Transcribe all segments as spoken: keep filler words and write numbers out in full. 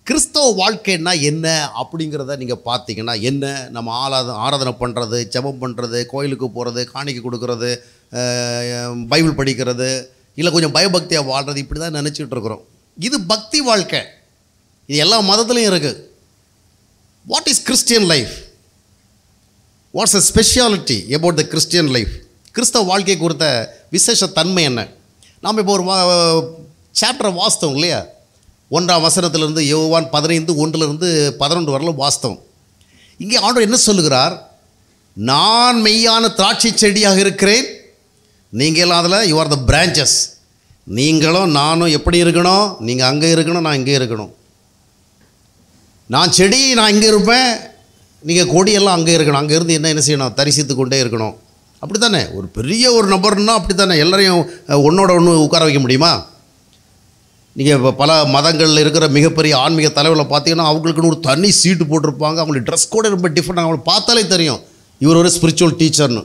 கிறிஸ்தவ வாழ்க்கைன்னா என்ன அப்படிங்கிறத நீங்கள் பார்த்தீங்கன்னா என்ன, நம்ம ஆராத ஆராதனை பண்ணுறது, ஜெபம் பண்ணுறது, கோயிலுக்கு போகிறது, காணிக்கை கொடுக்கறது, பைபிள் படிக்கிறது, இல்லை கொஞ்சம் பயபக்தியாக வாழ்கிறது, இப்படி தான் நினச்சிக்கிட்டு இருக்கிறோம். இது பக்தி வாழ்க்கை. இது எல்லா மதத்துலையும் இருக்குது. What is Christian life? What's a speciality about the Christian life? கிறிஸ்தவ வாழ்க்கை குறித்த விசேஷ தன்மை என்ன? நாம் இப்போ ஒரு வா சாப்டரை வாஸ்தவம் இல்லையா? ஒன்றாம் வசனத்திலிருந்து யோவான் பதினைந்து ஒன்றிலிருந்து பதினொன்று வரலும் வாஸ்தவம். இங்கே ஆண்டவர் என்ன சொல்லுகிறார்? நான் மெய்யான திராட்சை செடியாக இருக்கிறேன், நீங்கள் அதில் யூ ஆர் த பிரான்ச்சஸ். நீங்களும் நானும் எப்படி இருக்கணும்? நீங்கள் அங்கே இருக்கணும், நான் இங்கே இருக்கணும். நான் செடி, நான் இங்கே இருப்பேன், நீங்கள் கொடியெல்லாம் அங்கே இருக்கணும். அங்கே இருந்து என்ன என்ன செய்யணும்? தரிசித்து கொண்டே இருக்கணும். அப்படி தானே? ஒரு பெரிய ஒரு நபர்னா அப்படி தானே எல்லாரையும் ஒன்றோட ஒன்று உட்கார வைக்க முடியுமா? நீங்கள் இப்போ பல மதங்களில் இருக்கிற மிகப்பெரிய ஆன்மீக தலைவர்களை பார்த்தீங்கன்னா அவங்களுக்குன்னு ஒரு தனி சீட்டு போட்டிருப்பாங்க. அவங்களுக்கு ட்ரெஸ் கூட ரொம்ப டிஃப்ரெண்ட். அவங்களுக்கு பார்த்தாலே தெரியும் இவர் ஒரு ஸ்பிரிச்சுவல் டீச்சர்னு.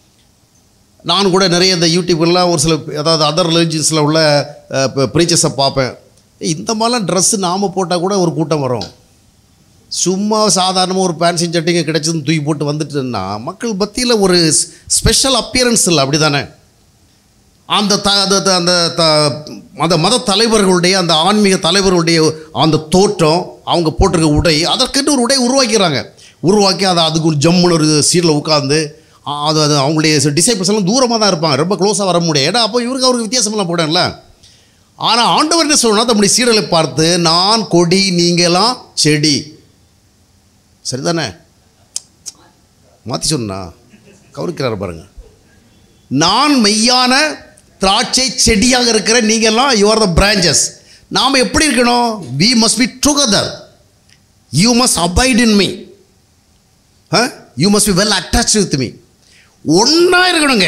நான் கூட நிறைய இந்த யூடியூப்லாம் ஒரு சில அதாவது அதர் ரிலிஜியன்ஸில் உள்ள ப்ரீச்சர்ஸை பார்ப்பேன். இந்த மாதிரிலாம் ட்ரெஸ்ஸு நாம் போட்டால் கூட ஒரு கூட்டம் வரும். சும்மா சாதாரணமாக ஒரு பேன்சிங் சட்டிங்க கிடைச்சதுன்னு தூக்கி போட்டு வந்துட்டுன்னா மக்கள் மத்தியில் ஒரு ஸ்பெஷல் அப்பியரன்ஸ் இல்லை. அப்படி தானே? அந்த த அந்த த அந்த மத தலைவர்களுடைய அந்த ஆன்மீக தலைவர்களுடைய அந்த தோற்றம், அவங்க போட்டிருக்க உடை, அதற்கென்று ஒரு உடை உருவாக்கிறாங்க. உருவாக்கி அதை அதுக்கு ஒரு ஜம்முன்னு ஒரு சீட்டில் உட்காந்து அது அது அவங்களுடைய டிசைபிள்ஸ் எல்லாம் தூரமாக தான் இருப்பாங்க, ரொம்ப க்ளோஸாக வர முடியாது. ஏன்னா அப்போ இவருக்கு அவருக்கு வித்தியாசமெல்லாம் போடல. ஆனால் ஆண்டவர் என்ன சொல்லணும்னா தம்முடைய சீடலை பார்த்து, நான் கொடி, நீங்களாம் செடி. சரிதானே? மாற்றி சொன்னா கவனிக்கிறார் பாருங்க. நான் மெய்யான திராட்சை செடியாக இருக்கிற, நீங்கள்லாம் யூ ஆர் த பிரான்ச்சஸ். நாம் எப்படி இருக்கணும்? We must be together. You must abide in me. You must be well attached with me. ஒன்றா இருக்கணுங்க.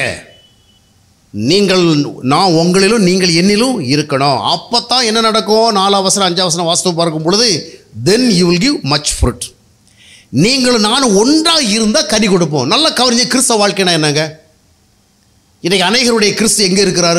நீங்கள் நான் உங்களிலும் நீங்கள் என்னிலும் இருக்கணும். அப்போ தான் என்ன நடக்கும்? நாலாம் வசனம் அஞ்சாம் வசனம் வாஸ்தவம் பார்க்கும் பொழுது then you will give much fruit. நீங்களும் நானும் ஒன்றாக இருந்தால் கனி கொடுப்போம். நல்லா கவனிங்க, கிறிஸ்தவ வாழ்க்கைனா என்னங்க? இன்றைக்கி அநேகருடைய கிறிஸ்து எங்கே இருக்கிறாரு?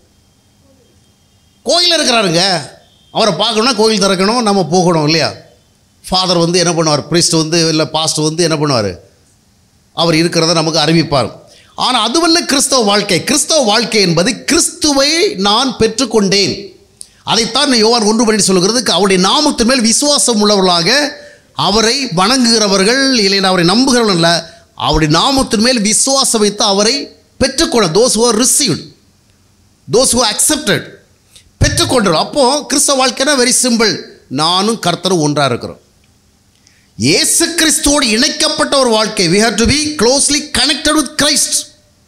கோயிலில் இருக்கிறாருங்க. அவரை பார்க்கணுன்னா கோயில் திறக்கணும், நம்ம போகணும் இல்லையா? ஃபாதர் வந்து என்ன பண்ணுவார்? ப்ரீஸ்ட் வந்து இல்லை பாஸ்டர் வந்து என்ன பண்ணுவார்? அவர் இருக்கிறத நமக்கு அறிவிப்பார். ஆனால் அதுவல்ல கிறிஸ்தவ வாழ்க்கை. கிறிஸ்தவ வாழ்க்கை என்பது கிறிஸ்துவை நான் பெற்றுக்கொண்டேன். அதைத்தான் யோவான் ஒன்று பண்ணி சொல்கிறது. அவருடைய நாமத்தின் மேல் விசுவாசம் உள்ளவர்களாக, அவரை வணங்குகிறவர்கள் இல்லைன்னா அவரை நம்புகிறவர்கள் இல்லை, அவருடைய நாமத்தின் மேல் விசுவாசம் வைத்து அவரை பெற்றுக்கொள்ள, those who are received, those who accepted, பெற்றுக்கொண்டோம். அப்போது கிறிஸ்தவ வாழ்க்கைனா வெரி சிம்பிள். நானும் கர்த்தரும் ஒன்றாக இருக்கிறோம். இயேசு கிறிஸ்துவோடு இணைக்கப்பட்ட ஒரு வாழ்க்கை. we have to be closely connected with Christ.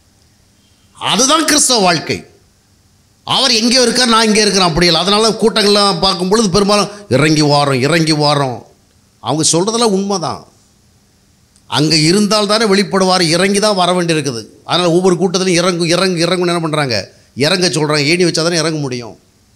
அதுதான் கிறிஸ்தவ வாழ்க்கை. அவர் எங்கே இருக்கார், நான் இங்கே இருக்கிறேன் அப்படி இல்லை. அதனால கூட்டங்கள்லாம் பார்க்கும் பொழுது பெரும்பாலும் இறங்கி வாரோம் இறங்கி வாரோம். அவங்க சொல்கிறதெல்லாம் உண்மை தான். அங்கே இருந்தால் தானே வெளிப்படுவார். இறங்கி தான் வர வேண்டியிருக்குது. அதனால் ஒவ்வொரு கூட்டத்திலும் இறங்கு இறங்கு இறங்குன்னு என்ன பண்ணுறாங்க? இறங்க சொல்கிறாங்க. ஏணி வச்சா தானே இறங்க முடியும்.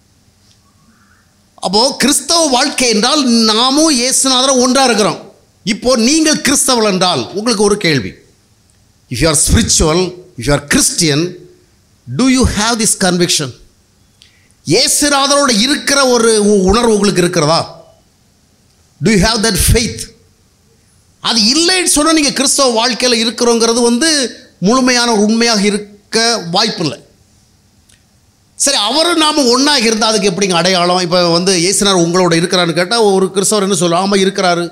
அப்போது கிறிஸ்தவ வாழ்க்கை என்றால் நாமும் இயேசுநாதரும் ஒன்றாக இருக்கிறோம். இப்போது நீங்கள் கிறிஸ்தவர்கள் என்றால் உங்களுக்கு ஒரு கேள்வி. If you are spiritual, if you are Christian, two you have this conviction? இயேசுநாதரோடு இருக்கிற ஒரு உணர்வு உங்களுக்கு இருக்கிறதா? Two you have that faith? அது இல்லைன்னு சொன்னால் நீங்கள் கிறிஸ்தவ வாழ்க்கையில் இருக்கிறோங்கிறது வந்து முழுமையான உண்மையாக இருக்க வாய்ப்பு இல்லை. சரி, அவரும் நாம் ஒன்றாக இருந்தால் அதுக்கு எப்படிங்க அடையாளம்? இப்போ வந்து இயேசுநாதர் உங்களோட இருக்கிறான்னு கேட்டால் ஒரு கிறிஸ்தவர் என்ன சொல்லுவோம்? ஆமாம் இருக்கிறாரு.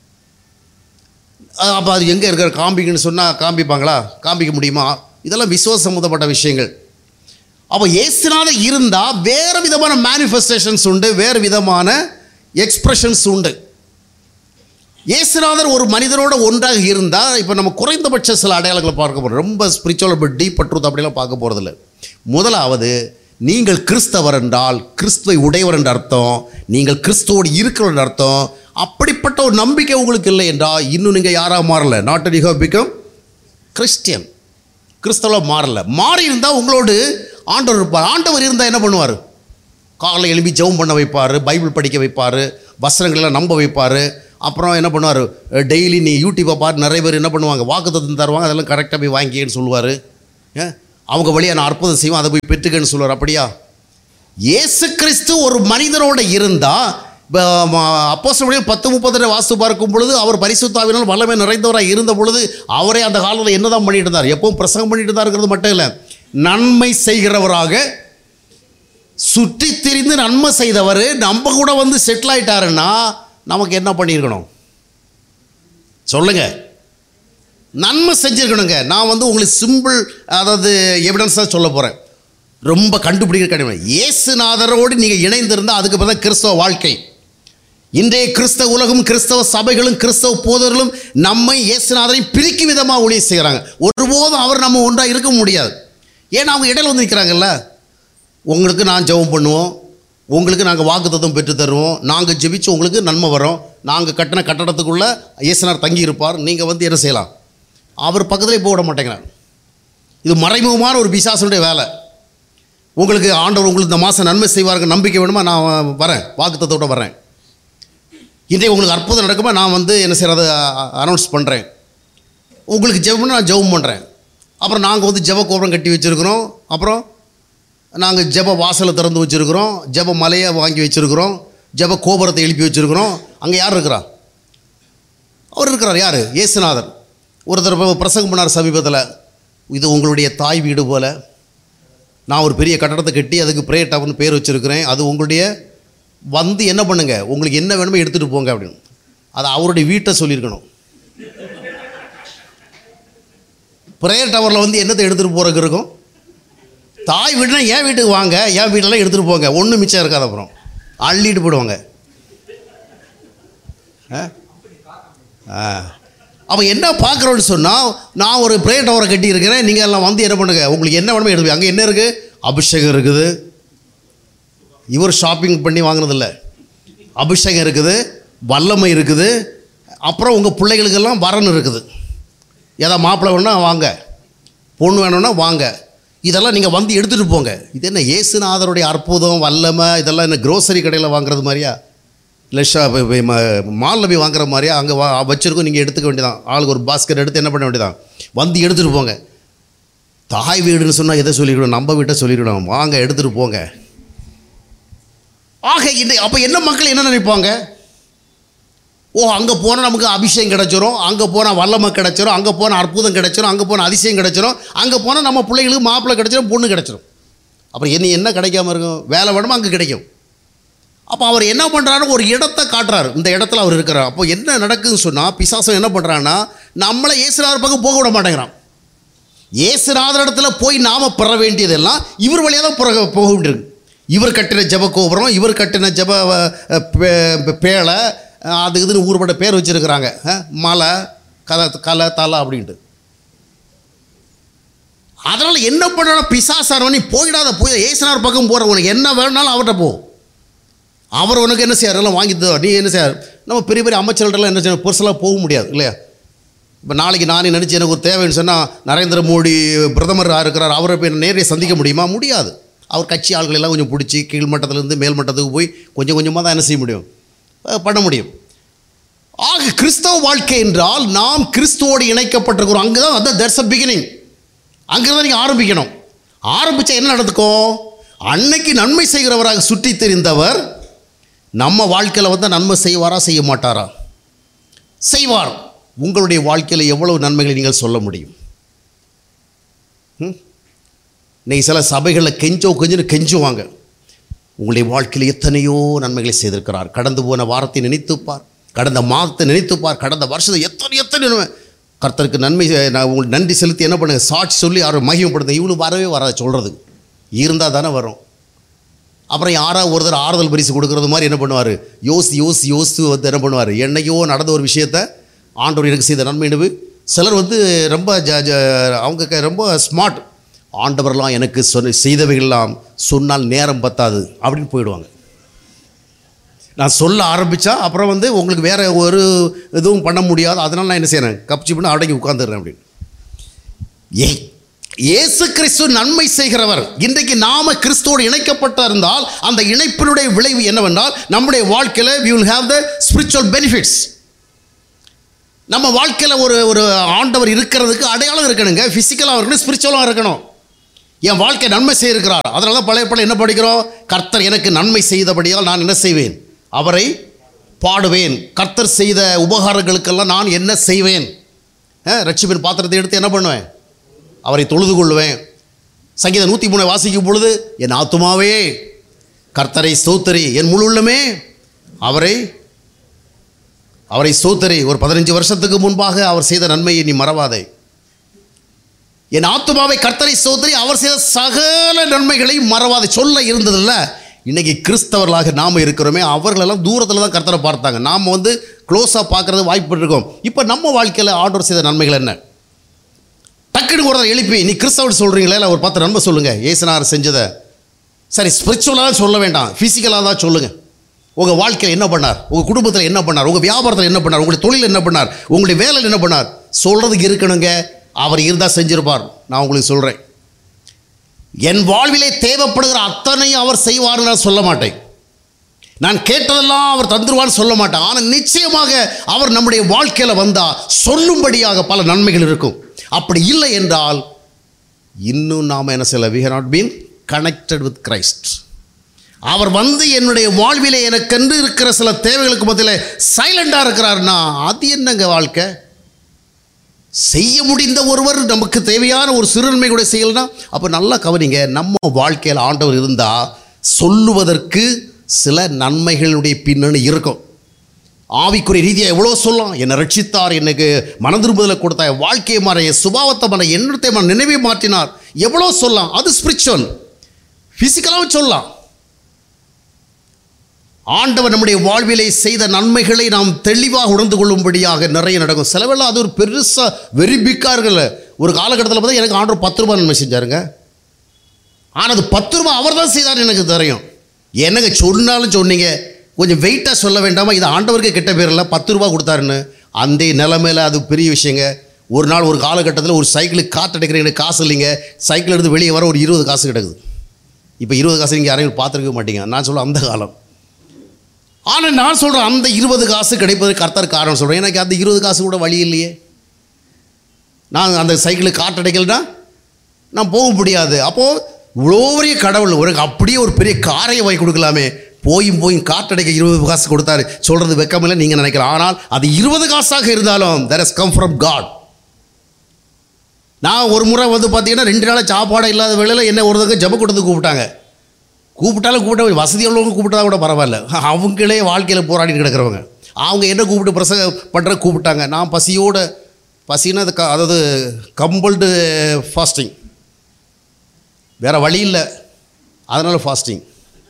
அப்போ அது எங்கே இருக்கிற காம்பிக்குன்னு சொன்னால் காமிப்பாங்களா? காமிக்க முடியுமா? இதெல்லாம் விசுவாச சம்மந்தப்பட்ட விஷயங்கள். அப்போ இயேசுநாதர் இருந்தால் வேறு விதமான மேனிஃபெஸ்டேஷன்ஸ் உண்டு, வேறு விதமான எக்ஸ்பிரஷன்ஸ் உண்டு. இயேசுநாதர் ஒரு மனிதனோட ஒன்றாக இருந்தால் இப்போ நம்ம குறைந்தபட்ச சில அடையாளங்களை பார்க்க போகிறோம். ரொம்ப ஸ்பிரிச்சுவல் ரொம்ப டீப் ட்ரூத் அப்படிலாம் பார்க்க போகிறதில்ல. முதலாவது, நீங்கள் கிறிஸ்தவர் என்றால் கிறிஸ்துவை உடையவர் என்ற அர்த்தம். நீங்கள் கிறிஸ்துவோடு இருக்கிற என்ற அர்த்தம். அப்படிப்பட்ட ஒரு நம்பிக்கை உங்களுக்கு இல்லை என்றால் இன்னும் நீங்கள் யாராக மாறலை. Not you have become Christian. கிறிஸ்தவ மாறலை. மாறி இருந்தால் உங்களோடு ஆண்டவர் இருப்பார். ஆண்டவர் இருந்தால் என்ன பண்ணுவார்? காலையில் எழுப்பி ஜெபம் பண்ண வைப்பார், பைபிள் படிக்க வைப்பார், வசனங்களெல்லாம் நம்ப வைப்பார். அப்புறம் என்ன பண்ணுவார்? டெய்லி நீ யூடியூப்பை பார்த்து நிறைய பேர் என்ன பண்ணுவாங்க? வாக்குத்தத்தம் தருவாங்க, அதெல்லாம் கரெக்டாக போய் வாங்கிக்கன்னு சொல்லுவார். அவங்க வழியாக நான் அற்புதம் செய்வோம், அதை போய் பெற்றுக்கன்னு சொல்லுவார். அப்படியா? இயேசு கிறிஸ்து ஒரு மனிதனோட இருந்தால் அப்போஸ்தலர்கள் பத்து முப்பது வாஸ்து பார்க்கும் பொழுது அவர் பரிசுத்த ஆவியினால் வல்லமை நிறைந்தவராக இருந்த பொழுது அவரே அந்த காலத்தில் என்ன தான் பண்ணிட்டு இருந்தார்? எப்பவும் பிரசங்கம் பண்ணிட்டு தான் இருக்கிறது மட்டும் இல்லை, நன்மை செய்கிறவராக சுற்றி திரிந்து நன்மை செய்தவர் நம்ம கூட வந்து செட்டில் ஆகிட்டாருன்னா நமக்கு என்ன பண்ணியிருக்கணும் சொல்லுங்க? நன்மை செஞ்சுருக்கணுங்க. நான் வந்து உங்களுக்கு சிம்பிள், அதாவது எவிடன்ஸாக சொல்ல போகிறேன், ரொம்ப கண்டுபிடிக்கிற கடினம். இயேசுநாதரோடு நீங்கள் இணைந்திருந்தால் அதுக்கு பிறகு கிறிஸ்தவ வாழ்க்கை. இன்றைய கிறிஸ்தவ உலகம், கிறிஸ்தவ சபைகளும் கிறிஸ்தவ போதர்களும் நம்மை இயேசுநாதரை பிரிக்கும் விதமாக ஊழியம் செய்கிறாங்க. ஒருபோதும் அவர் நம்ம ஒன்றாக இருக்க முடியாது. ஏன்னா அவங்க இடையில வந்து நிற்கிறாங்கல்ல. உங்களுக்கு நான் ஜெபம் பண்ணுவோம், உங்களுக்கு நாங்கள் வாக்குத்தத்தம் பெற்று தருவோம், நாங்கள் ஜெபிச்சு உங்களுக்கு நன்மை வரோம், நாங்கள் கட்டின கட்டடத்துக்குள்ளே இயேசுநாதர் தங்கி இருப்பார், நீங்கள் வந்து என்ன செய்யலாம், அவர் பக்கத்துலேயே போக விட மாட்டேங்கிறார். இது மறைமுகமான ஒரு பிசாசனுடைய வேலை. உங்களுக்கு ஆண்டவர் உங்களுக்கு இந்த மாதம் நன்மை செய்வார்கள் நம்பிக்கை வேணுமா, நான் வரேன், வாக்குத்தத்தோடு வரேன், இன்றைக்கு உங்களுக்கு அற்புதம் நடக்குமா, நான் வந்து என்ன செய்கிறத அனௌன்ஸ் பண்ணுறேன், உங்களுக்கு ஜெபம்னா நான் ஜெபம் பண்ணுறேன். அப்புறம் நாங்கள் வந்து ஜெப கோபுரம் கட்டி வச்சுருக்கிறோம், அப்புறம் நாங்கள் ஜெப வாசலை திறந்து வச்சுருக்கிறோம், ஜெப மலையை வாங்கி வச்சுருக்கிறோம், ஜெப கோபுரத்தை எழுப்பி வச்சுருக்கிறோம். அங்கே யார் இருக்கிறா? அவர் இருக்கிறார். யார்? இயேசுநாதர். ஒருத்தர் பிரசங்கம் பண்ணார் சமீபத்தில், இது உங்களுடைய தாய் வீடு போல், நான் ஒரு பெரிய கட்டடத்தை கட்டி அதுக்கு பிரேயர் டவர்னு பேர் வச்சுருக்கிறேன், அது உங்களுடைய, வந்து என்ன பண்ணுங்க, உங்களுக்கு என்ன வேணுமோ எடுத்துகிட்டு போங்க அப்படின்னு. அது அவருடைய வீட்டை சொல்லியிருக்கணும். பிரேயர் டவரில் வந்து என்னத்தை எடுத்துகிட்டு போகிறதுக்கு இருக்கும்? தாய் வீடுனா என் வீட்டுக்கு வாங்க, என் வீட்டெல்லாம் எடுத்துகிட்டு போங்க, ஒன்றும் மிச்சம் இருக்காது, அப்புறம் அள்ளிட்டு போயிடுவாங்க. ஆ அப்போ என்ன பார்க்குறோன்னு சொன்னால், நான் ஒரு பிரேயர் டவரை கட்டி இருக்கிறேன், நீங்கள் எல்லாம் வந்து என்ன பண்ணுங்க, உங்களுக்கு என்ன வேணுமோ எடுத்து. அங்கே என்ன இருக்குது? அபிஷேகம் இருக்குது. இவர் ஷாப்பிங் பண்ணி வாங்கினதில்லை, அபிஷேகம் இருக்குது, வல்லமை இருக்குது, அப்புறம் உங்கள் பிள்ளைகளுக்கெல்லாம் வரன் இருக்குது. ஏதாவது மாப்பிள்ளை வேணும்னா வாங்க, பொண்ணு வேணும்னா வாங்க, இதெல்லாம் நீங்கள் வந்து எடுத்துகிட்டு போங்க. இது என்ன இயேசுநாதருடைய அற்புதம் வல்லமை? இதெல்லாம் என்ன க்ரோசரி கடையில் வாங்குறது மாதிரியா, இல்லை ஷா மாலில் போய் வாங்குற மாதிரியா? அங்கே வா வச்சுருக்கோம், நீங்கள் எடுத்துக்க வேண்டியதான். ஆளுக்கு ஒரு பாஸ்கெட் எடுத்து என்ன பண்ண வேண்டியதான், வந்து எடுத்துகிட்டு போங்க. தாய் வீடுன்னு சொன்னால் எதை சொல்லிவிடணும்? நம்ம வீட்டை சொல்லிவிடணும், வாங்க எடுத்துகிட்டு போங்க. ஆக இந்த அப்போ என்ன மக்கள் என்ன நினைப்பாங்க? ஓ, அங்கே போனால் நமக்கு அபிஷேகம் கிடச்சிரும், அங்கே போனால் வல்லமை கிடச்சிரும், அங்கே போனால் அற்புதம் கிடச்சிரும், அங்கே போனால் அதிசயம் கிடச்சிரும், அங்கே போனால் நம்ம பிள்ளைகளுக்கு மாப்பிள்ளை கிடச்சிரும், பொண்ணு கிடச்சிரும். அப்புறம் என்ன என்ன கிடைக்காம இருக்கும்? வேலை வேணுமோ அங்கே கிடைக்கும். அப்போ அவர் என்ன பண்ணுறாரு? ஒரு இடத்த காட்டுறாரு, இந்த இடத்துல அவர் இருக்கிறார். அப்போ என்ன நடக்குதுன்னு சொன்னால், பிசாசம் என்ன பண்ணுறான்னா, நம்மளை இயேசுநாதர் பக்கம் போக விட மாட்டேங்கிறான். இயேசுநாதர் இடத்துல போய் நாம் பெற வேண்டியதெல்லாம் இவர் வழியாக தான் போக போக வேண்டியிருக்கு. இவர் கட்டின ஜெப கோபுரம், இவர் கட்டின ஜெப பேழை, அது இதுன்னு ஊர்பட்ட பேர் வச்சுருக்கிறாங்க, மலை கலை கலை தலை அப்படின்ட்டு. அதனால் என்ன பண்ணணும்? பிசாசார் நீ போயிடாத, போய் இயேசுநாதர் பக்கம் போகிற, உனக்கு என்ன வேணுனாலும் அவர்கிட்ட போ, அவர் உனக்கு என்ன செய்யார், எல்லாம் வாங்கி தோ. நீ என்ன செய்யார்? நம்ம பெரிய பெரிய அமைச்சர்கள்ட்டெல்லாம் என்ன செய்யணும், பெருசெல்லாம் போக முடியாது இல்லையா? இப்போ நாளைக்கு நானே நினச்சி எனக்கு ஒரு தேவைன்னு சொன்னால், நரேந்திர மோடி பிரதமர் இருக்கிறார், அவரை போய் நேரடியாக சந்திக்க முடியுமா? முடியாது. அவர் கட்சி ஆள்களெல்லாம் கொஞ்சம் பிடிச்சி கீழ்மட்டத்திலேருந்து மேல் மட்டத்துக்கு போய் கொஞ்சம் கொஞ்சமாக தான் என்ன செய்ய முடியும், பண்ண முடியும். ஆக கிறிஸ்தவ வாழ்க்கை என்றால் நாம் கிறிஸ்துவோடு இணைக்கப்பட்டிருக்கிறோம். அங்கே தான் அதான் தட்ஸ் அ பிகினிங். அங்கே தான் நீங்கள் ஆரம்பிக்கணும். ஆரம்பித்தா என்ன நடக்கும்? அன்னைக்கு நன்மை செய்கிறவராக சுற்றி தெரிந்தவர் நம்ம வாழ்க்கையில் வந்து நன்மை செய்வாரா செய்ய மாட்டாரா? செய்வார். உங்களுடைய வாழ்க்கையில் எவ்வளவு நன்மைகளை நீங்கள் சொல்ல முடியும்? நீங்கள் சில சபைகளில் கெஞ்சோ கெஞ்சுன்னு கெஞ்சுவாங்க. உங்களுடைய வாழ்க்கையில் எத்தனையோ நன்மைகளை செய்திருக்கிறார். கடந்து போன வாரத்தை நினைத்துப்பார், கடந்த மாதத்தை நினைத்துப்பார், கடந்த வருஷத்தை எத்தனை எத்தனை கர்த்தருக்கு நன்மை நான் உங்களுக்கு நன்றி செலுத்தி என்ன பண்ணுங்க, சாட்சி சொல்லி யாரை மகிமைப்படுத்த. இவ்வளோ வரவே வராது, சொல்கிறது இருந்தால் தானே வரும். அப்புறம் யாராவது ஒருத்தர் ஆறுதல் பரிசு கொடுக்குறது மாதிரி என்ன பண்ணுவார், யோசி யோசி யோசித்து வந்து என்ன பண்ணுவார், என்னையோ நடந்த ஒரு விஷயத்தை ஆண்டவர் எனக்கு செய்த நன்மை. சிலர் வந்து ரொம்ப ஜ ஜ அவங்க ரொம்ப ஸ்மார்ட், ஆண்டவரெல்லாம் எனக்கு சொன்ன செய்தவைகள்லாம் சொன்னால் நேரம் பத்தாது அப்படின்னு போயிடுவாங்க. நான் சொல்ல ஆரம்பித்தா அப்புறம் வந்து உங்களுக்கு வேறு ஒரு இதுவும் பண்ண முடியாது, அதனால் நான் என்ன செய்கிறேன், கப்சி பண்ணி அடங்கி உட்காந்துடுறேன் அப்படின்னு. ஏ இயேசு கிறிஸ்து நன்மை செய்கிறவர். இன்றைக்கு நாம கிறிஸ்துவோடு இணைக்கப்பட்ட இருந்தால் அந்த இணைப்பினுடைய விளைவு என்னவென்றால், நம்முடைய வாழ்க்கையில் we will have the spiritual benefits. நம்ம வாழ்க்கையில் ஒரு ஒரு ஆண்டவர் இருக்கிறதுக்கு அடையாளம் இருக்கணுங்க. ஃபிசிக்கலாக இருக்கணும், ஸ்பிரிச்சுவலாக இருக்கணும். என் வாழ்க்கை நன்மை செய்திருக்கிறார். அதனால தான் பழைய பழைய என்ன படிக்கிறோம், கர்த்தர் எனக்கு நன்மை செய்தபடியால் நான் என்ன செய்வேன், அவரை பாடுவேன். கர்த்தர் செய்த உபகாரங்களுக்கெல்லாம் நான் என்ன செய்வேன்? ரட்சிப்பின் பாத்திரத்தை எடுத்து என்ன பண்ணுவேன்? அவரை தொழுது கொள்வேன். சங்கீதம் நூற்றி மூணு வாசிக்கும் பொழுது, என் ஆத்துமாவே கர்த்தரை ஸ்தோத்திரி, என் முழு உள்ளமே அவரை அவரை ஸ்தோத்திரி. ஒரு பதினஞ்சு வருஷத்துக்கு முன்பாக அவர் செய்த நன்மையை நீ மறவாதே. என் ஆத்துமாவை கர்த்தரை ஸ்தோத்திரி, அவர் செய்த சகல நன்மைகளை மறவாதே. சொல்ல இருந்ததில்ல. இன்றைக்கி கிறிஸ்தவர்களாக நாம் இருக்கிறோமே, அவர்களெல்லாம் தூரத்தில் தான் கர்த்தரை பார்த்தாங்க. நாம் வந்து க்ளோஸாக பார்க்குறது வாய்ப்பு இருக்கோம். இப்போ நம்ம வாழ்க்கையில் ஆண்டவர் செய்த நன்மைகள் என்ன? டக்குன்னு ஒரு எழுப்பி நீ கிறிஸ்தவர் சொல்கிறீங்களே, இல்லை ஒரு பத்து நன்மை சொல்லுங்கள் இயேசுநாதர் செஞ்சதை. சரி, ஸ்பிரிச்சுவலாக சொல்ல வேண்டாம், ஃபிசிக்கலாக தான் சொல்லுங்கள். உங்கள் வாழ்க்கையில் என்ன பண்ணார்? உங்கள் குடும்பத்தில் என்ன பண்ணார்? உங்கள் வியாபாரத்தில் என்ன பண்ணார்? உங்களுடைய தொழில் என்ன பண்ணார்? உங்களுடைய வேலையில் என்ன பண்ணார்? சொல்கிறதுக்கு இருக்கணுங்க. அவர் இருந்தால் செஞ்சிருப்பார். நான் உங்களுக்கு சொல்கிறேன், என் வாழ்விலே தேவைப்படுகிற அத்தனையும் அவர் செய்வார்னு நான் சொல்ல மாட்டேன். நான் கேட்டதெல்லாம் அவர் தந்துருவான்னு சொல்ல மாட்டேன். ஆனால் நிச்சயமாக அவர் நம்முடைய வாழ்க்கையில் வந்தால் சொல்லும்படியாக பல நன்மைகள் இருக்கும். அப்படி இல்லை என்றால் இன்னும் நாம் என்ன செய்யல? we have not been connected with Christ. அவர் வந்து என்னுடைய வாழ்விலே எனக்கென்று இருக்கிற சில தேவைகளுக்கு மத்தியில் சைலண்டாக இருக்கிறார்னா அது என்னங்க வாழ்க்கை? செய்ய முடிந்த ஒருவர் நமக்கு தேவையான ஒரு சிறுநன்மை கூட செய்யலைன்னா அப்போ நல்லா கவனிங்க. நம்ம வாழ்க்கையில் ஆண்டவர் இருந்தால் சொல்லுவதற்கு சில நன்மைகளுடைய பின்னணி இருக்கும். ஆவிக்குரிய ரீதியாக எவ்வளோ சொல்லலாம். என்னை ரட்சித்தார், எனக்கு மனதிரும்புதலை கொடுத்தார், வாழ்க்கையை மாற, என் சுபாவத்தை மாற, எண்ணத்தை மாற, நினைவை மாற்றினார், எவ்வளோ சொல்லலாம். அது ஸ்பிரிச்சுவல். ஃபிசிக்கலாகவும் சொல்லலாம். ஆண்டவர் நம்முடைய வாழ்விலை செய்த நன்மைகளை நாம் தெளிவாக உணர்ந்து கொள்ளும்படியாக நிறைய நடக்கும். செலவெல்லாம் அது ஒரு பெருசாக வெரி பிக்காக இருக்குல்ல. ஒரு காலகட்டத்தில் பார்த்தா எனக்கு ஆண்டவர் பத்து ரூபா நன்மை செஞ்சாருங்க. ஆனால் அது பத்து ரூபா அவர் தான் செய்தார் எனக்கு தெரியும். எனக்கு சொன்னாலும் சொன்னீங்க, கொஞ்சம் வெயிட்டாக சொல்ல வேண்டாமா? இது ஆண்டவருக்கு கெட்ட பேர் இல்லை, பத்து ரூபா கொடுத்தாருன்னு. அந்த நிலைமையில் அது பெரிய விஷயங்க. ஒரு நாள் ஒரு காலகட்டத்தில் ஒரு சைக்கிளுக்கு காற்று அடைக்கிறீங்க, காசு இல்லைங்க. சைக்கிள் எடுத்து வெளியே வர ஒரு இருபது காசு கிடக்குது. இப்போ இருபது காசு நீங்கள் யாரையும் பார்த்துருக்க மாட்டீங்க. நான் சொல்ல அந்த காலம். ஆனால் நான் சொல்கிறேன், அந்த இருபது காசு கிடைப்பது கர்த்தர் காரணம் சொல்கிறேன். எனக்கு அந்த இருபது காசு கூட வழி இல்லையே. நான் அந்த சைக்கிளுக்கு காற்று அடைக்கலைன்னா நான் போக முடியாது. அப்போது இவ்வளோ பெரிய கடவுள் ஒரு அப்படியே ஒரு பெரிய காரையை வாங்கி கொடுக்கலாமே, போயும் போயும் காற்றடைக்க இருபது காசு கொடுத்தாரு சொல்கிறது வெக்கமில்லை நீங்கள் நினைக்கலாம். ஆனால் அது இருபது காசாக இருந்தாலும் that has come from God. நான் ஒரு முறை வந்து பார்த்தீங்கன்னா ரெண்டு நாள் சாப்பாடு இல்லாத வேளையில் என்ன ஒரு தடவை ஜெப கூட்டத்துக்கு கூப்பிட்டாங்க. கூப்பிட்டாலும் கூப்பிட்ட வசதி உள்ளவங்க கூப்பிட்டா கூட பரவாயில்ல, அவங்களே வாழ்க்கையில் போராடிட்டு கிடக்கிறவங்க. அவங்க என்ன கூப்பிட்டு பிரசங்க பண்ணுற கூப்பிட்டாங்க. நான் பசியோடு பசின்னா அது க அதாவது கம்பல்டு ஃபாஸ்டிங், வேறு வழி இல்லை, அதனால் ஃபாஸ்டிங்.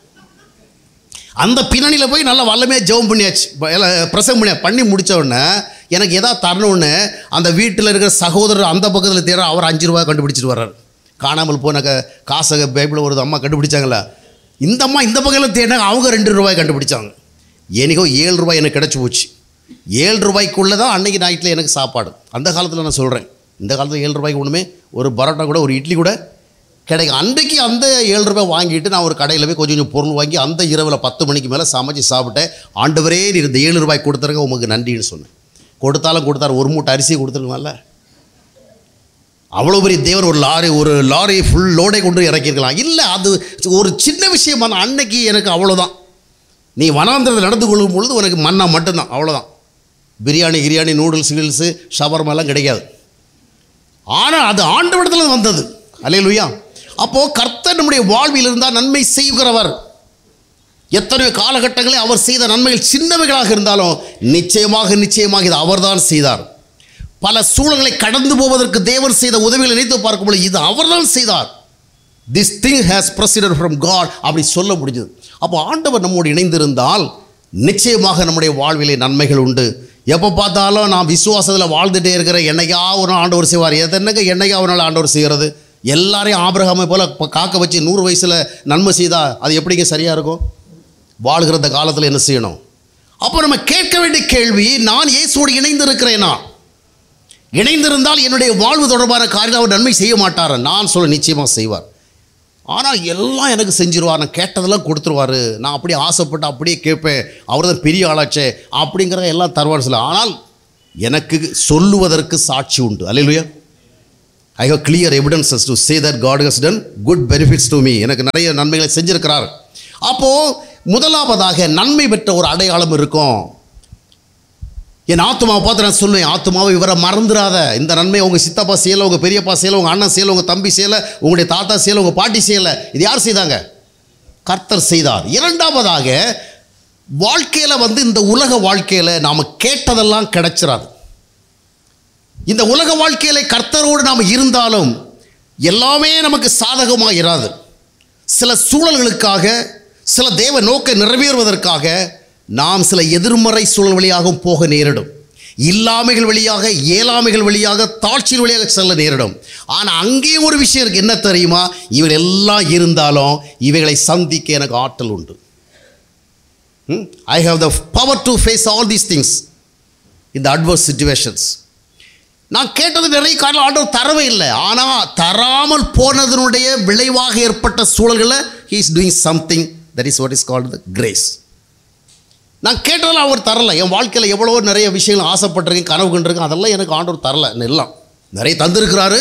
அந்த பின்னணியில் போய் நல்லா வல்லமையாக ஜெபம் பண்ணியாச்சு, பிரசங்கம் பண்ணியா பண்ணி முடித்த உடனே எனக்கு எதாவது தரணுன்னு அந்த வீட்டில் இருக்கிற சகோதரர் அந்த பக்கத்தில் தேர அவர் அஞ்சு ரூபா கண்டுபிடிச்சிட்டு வர்றார். காணாமல் போன க காசை பைபிளில் ஒரு அம்மா கண்டுபிடிச்சாங்களா, இந்த அம்மா இந்த பக்கத்தில் தேடினாங்க, அவங்க ரெண்டு ரூபாய் கண்டுபிடிச்சாங்க. எனக்கோ ஏழு ரூபாய் எனக்கு கிடச்சி போச்சு. ஏழு ரூபாய்க்குள்ளே தான் அன்றைக்கி நைட்டில் எனக்கு சாப்பாடு. அந்த காலத்தில் நான் சொல்கிறேன், இந்த காலத்தில் ஏழு ரூபாய்க்கு ஒன்றுமே ஒரு பரோட்டா கூட ஒரு இட்லி கூட கிடைக்கும். அன்றைக்கி அந்த ஏழு ரூபாய் வாங்கிட்டு நான் ஒரு கடையில் போய் கொஞ்சம் கொஞ்சம் பொருள் வாங்கி அந்த இரவில் பத்து மணிக்கு மேலே சமைச்சு சாப்பிட்டேன். ஆண்டவரே நீ இந்த ஏழு ரூபாய் கொடுத்துருங்க உங்களுக்கு நன்றின்னு சொன்னேன். கொடுத்தாலும் கொடுத்தாரு, ஒரு மூட்டை அரிசி கொடுத்துருக்கலாம்ல. அவ்வளோ பெரிய தேவர் ஒரு லாரி ஒரு லாரி ஃபுல் லோடை கொண்டு இறக்கியிருக்கலாம். இல்லை, அது ஒரு சின்ன விஷயமான அன்னைக்கு எனக்கு அவ்வளோதான். நீ வனாந்திரத்தில் நடந்து கொள்ளும் பொழுது உனக்கு மண்ணா மட்டும்தான், அவ்வளோதான். பிரியாணி கிரியாணி நூடுல்ஸ் கீல்ஸு ஷவர்மெல்லாம் கிடைக்காது. ஆனால் அது ஆண்டவரிடத்தில் வந்தது. அல்லேலூயா. அப்போது கர்த்தர் நம்முடைய வாழ்வில் இருந்தால் நன்மை செய்கிறவர். எத்தனையோ காலகட்டங்களில் அவர் செய்த நன்மைகள் சின்னவைகளாக இருந்தாலும் நிச்சயமாக நிச்சயமாக இது அவர்தான் செய்தார். பல சூழல்களை கடந்து போவதற்கு தேவன் செய்த உதவிகளை நினைத்து பார்க்கும்போது இது அவர்தான் செய்தார். This thing has proceeded from God அப்படி சொல்ல முடிஞ்சது. அப்போ ஆண்டவர் நம்மோடு இணைந்திருந்தால் நிச்சயமாக நம்முடைய வாழ்விலே நன்மைகள் உண்டு. எப்போ பார்த்தாலும் நான் விசுவாசத்தில் வாழ்ந்துகிட்டே இருக்கிற என்னைக்கா ஒரு நாள் ஆண்டவர் செய்வார். எதனங்க என்னைக்கா ஒரு நாள் ஆண்டவர் செய்கிறது? எல்லாரையும் ஆபிரகாமை போல் காக்க வச்சு நூறு வயசில் நன்மை செய்தால் அது எப்படிங்க சரியாக இருக்கும்? வாழ்கிற அந்த காலத்தில் என்ன செய்யணும்? அப்போ நம்ம கேட்க வேண்டிய கேள்வி, நான் இயேசுவோடு இணைந்திருக்கிறேனா? இணைந்திருந்தால் என்னுடைய வாழ்வு தொடர்பான காரியம் அவர் நன்மை செய்ய மாட்டார். நான் சொல்ல நிச்சயமாக செய்வார். ஆனால் எல்லாம் எனக்கு செஞ்சிருவார், நான் கேட்டதெல்லாம் கொடுத்துருவார், நான் அப்படியே ஆசைப்பட்டு அப்படியே கேட்பேன், அவர் தான் பெரிய ஆளாச்சே அப்படிங்கிற எல்லாம் தருவார் சொல்ல. ஆனால் எனக்கு சொல்லுவதற்கு சாட்சி உண்டு. அல்லேலூயா. I have clear evidences to say that God has done good benefits to me. எனக்கு நிறைய நன்மைகளை செஞ்சிருக்கிறார். அப்போது முதலாவதாக நன்மை பெற்ற ஒரு அடையாளம் இருக்கும். என் ஆத்துமாவை பார்த்து நான் சொல்லுவேன், ஆத்துமாவை இவரை மறந்துடாத. இந்த நன்மை உங்கள் சித்தப்பா செய்யலை, உங்கள் பெரியப்பா செய்யலை, உங்கள் அண்ணன் செய்யலை, உங்கள் தம்பி செய்யலை, உங்களுடைய தாத்தா செய்யலை, உங்கள் பாட்டி செய்யலை. இது யார் செய்தாங்க? கர்த்தர் செய்தார். இரண்டாவதாக, வாழ்க்கையில் வந்து இந்த உலக வாழ்க்கையில் நாம் கேட்டதெல்லாம் கிடைச்சிடாது. இந்த உலக வாழ்க்கையில் கர்த்தரோடு நாம் இருந்தாலும் எல்லாமே நமக்கு சாதகமாக இராது. சில சூழல்களுக்காக, சில தேவ நோக்கை நிறைவேறுவதற்காக நாம் சில எதிர்மறை சூழல் வழியாகவும் போக நேரிடும். இல்லாமைகள் வழியாக, இயலாமைகள் வழியாக, தாழ்ச்சிகள் வழியாக செல்ல நேரிடும். ஆனால் அங்கேயும் ஒரு விஷயம் இருக்குது. என்ன தெரியுமா? இவைகள் எல்லாம் இருந்தாலும் இவைகளை சந்திக்க எனக்கு ஆற்றல் உண்டு. I have the power to face all these things in the adverse situations. நான் கேட்டது நிறைய காரணம் ஆண்டவர் தரவே இல்லை. ஆனால் தராமல் போனதனுடைய விளைவாக ஏற்பட்ட சூழல்களில் he is doing something that is what is called the grace. நான் கேட்டதெல்லாம் அவர் தரலை. என் வாழ்க்கையில் எவ்வளோ நிறைய விஷயங்கள் ஆசைப்பட்டிருக்கேன், கனவு கண்டிருக்கேன், அதெல்லாம் எனக்கு ஆண்டவர் தரலை. எல்லாம் நிறைய தந்திருக்கிறாரு.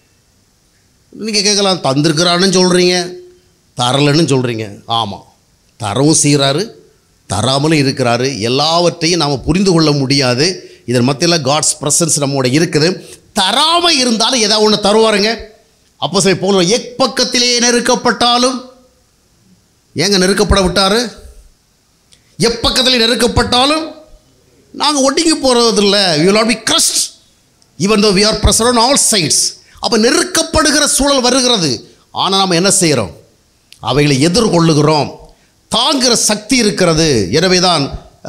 நீங்கள் கேட்கலாம், தந்திருக்கிறாருன்னு சொல்கிறீங்க, தரலைன்னு சொல்கிறீங்க. ஆமாம், தரவும் செய்கிறாரு, தராமலும் இருக்கிறாரு. எல்லாவற்றையும் நாம் புரிந்து கொள்ள முடியாது. இதன் மத்தியில் காட்ஸ் ப்ரெசன்ஸ் நம்மோட இருக்குது. தராமல் இருந்தாலும் ஏதாவது ஒன்று தருவாருங்க. அப்போ சரி போல எப்பக்கத்திலே நெருக்கப்பட்டாலும், ஏங்க நெருக்கப்பட விட்டார்? எப்பக்கத்திலே நெருக்கப்பட்டாலும் நாங்கள் ஒடுங்கி போகிறதில்லை. we will not be crushed even though we are pressed on all sides. அப்போ நெருக்கப்படுகிற சூழல் வருகிறது. ஆனால் நாம் என்ன செய்கிறோம்? அவைகளை எதிர்கொள்ளுகிறோம். தாங்குகிற சக்தி இருக்கிறது. எனவே தான்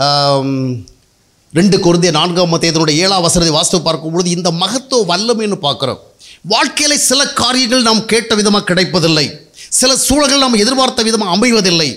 ரெண்டு கொரிந்தியர் நான்காம் அத்தியாயத்தினுடைய ஏழாம் வசனத்தை வாசித்து பார்க்கும் பொழுது இந்த மகத்துவ வல்லமைன்னு பார்க்குறோம். வாழ்க்கையில் சில காரியங்கள் நாம் கேட்ட விதமாக கிடைப்பதில்லை. சில சூழல்கள் நாம் எதிர்பார்த்த விதமாக அமைவதில்லை.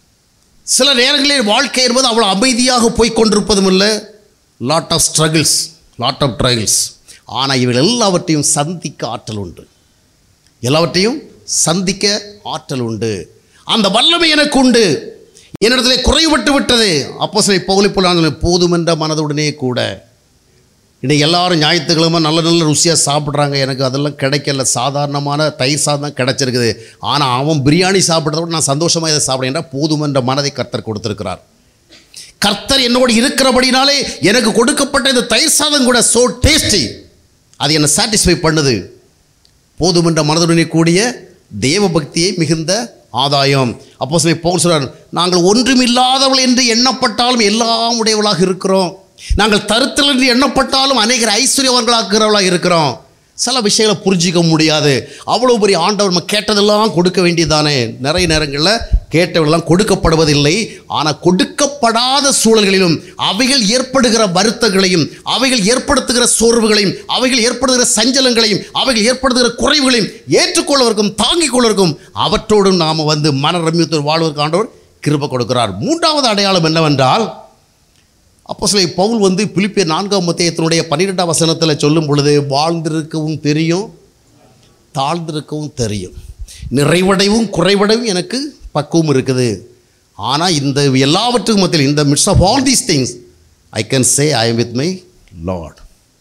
சில நேரங்களில் வாழ்க்கை என்பது அவ்வளோ அமைதியாக போய் கொண்டிருப்பதும் இல்லை. Lot of struggles, lot of trials. ஆனால் இவர்கள் எல்லாவற்றையும் சந்திக்க ஆற்றல் உண்டு. எல்லாவற்றையும் சந்திக்க ஆற்றல் உண்டு. அந்த வல்லமை எனக்கு உண்டு. என்னிடத்தில் குறைபட்டு விட்டது. அப்போஸ்தலன் பவுலை போல போதுமென்ற மனதுடனே கூட. இன்னைக்கு எல்லாரும் ஞாயிற்றுக்கிழமை நல்ல நல்ல ருசியாக சாப்பிட்றாங்க. எனக்கு அதெல்லாம் கிடைக்கல. சாதாரணமான தயிர் சாதம் தான் கிடைச்சிருக்குது. ஆனால் அவன் பிரியாணி சாப்பிட்றத விட நான் சந்தோஷமாக இதை சாப்பிட்றேன். போதுமென்ற மனதை கர்த்தர் கொடுத்திருக்கிறார். கர்த்தர் என்னோடு இருக்கிறபடினாலே எனக்கு கொடுக்கப்பட்ட இந்த தயிர் சாதம் கூட சோ டேஸ்டி, அது என்னை சாட்டிஸ்ஃபை பண்ணுது. போதுமென்ற மனதுடனே கூடிய தேவ பக்தியை மிகுந்த ஆதாயம். அப்போஸ்தலன் பவுல் சொல்றார், நாங்கள் ஒன்றுமில்லாதவள் என்று எண்ணப்பட்டாலும் எல்லாம் உடையவளாக இருக்கிறோம். நாங்கள் தருத்தல் என்று எண்ணப்பட்டாலும் அநேகர் ஐஸ்வர்யவான்களாகிறவளாக இருக்கிறோம். சில விஷயங்களை புரிஞ்சிக்க முடியாது. அவ்வளோ பெரிய ஆண்டவர் நம்ம கேட்டதெல்லாம் கொடுக்க வேண்டியதானே. நிறைய நேரங்களில் கேட்டவெல்லாம் கொடுக்கப்படுவதில்லை. ஆனால் கொடுக்கப்படாத சூழல்களிலும் அவைகள் ஏற்படுகிற வருத்தங்களையும், அவைகள் ஏற்படுத்துகிற சோர்வுகளையும், அவைகள் ஏற்படுகிற சஞ்சலங்களையும், அவைகள் ஏற்படுத்துகிற குறைவுகளையும் ஏற்றுக்கொள்வதற்கும் தாங்கிக் கொள்வதற்கும் அவற்றோடும் நாம் வந்து மன ரம்யத்தோடு வாழ்வதற்கு ஆண்டவர் கிருபை கொடுக்கிறார். மூன்றாவது அடையாளம் என்னவென்றால், அப்போஸ்தலன் பவுல் வந்து பிலிப்பியர் நான்காம் அத்தியாயத்தினுடைய பன்னிரெண்டாம் வசனத்தில் சொல்லும் பொழுது, வாழ்ந்திருக்கவும் தெரியும், தாழ்ந்திருக்கவும் தெரியும், நிறைவடைவும் குறைவடைவும் எனக்கு பக்குவம் இருக்குது. ஆனால் இந்த எல்லாவற்றுக்கும் மத்தியில், இந்த myths of all these things I can say I am with my Lord.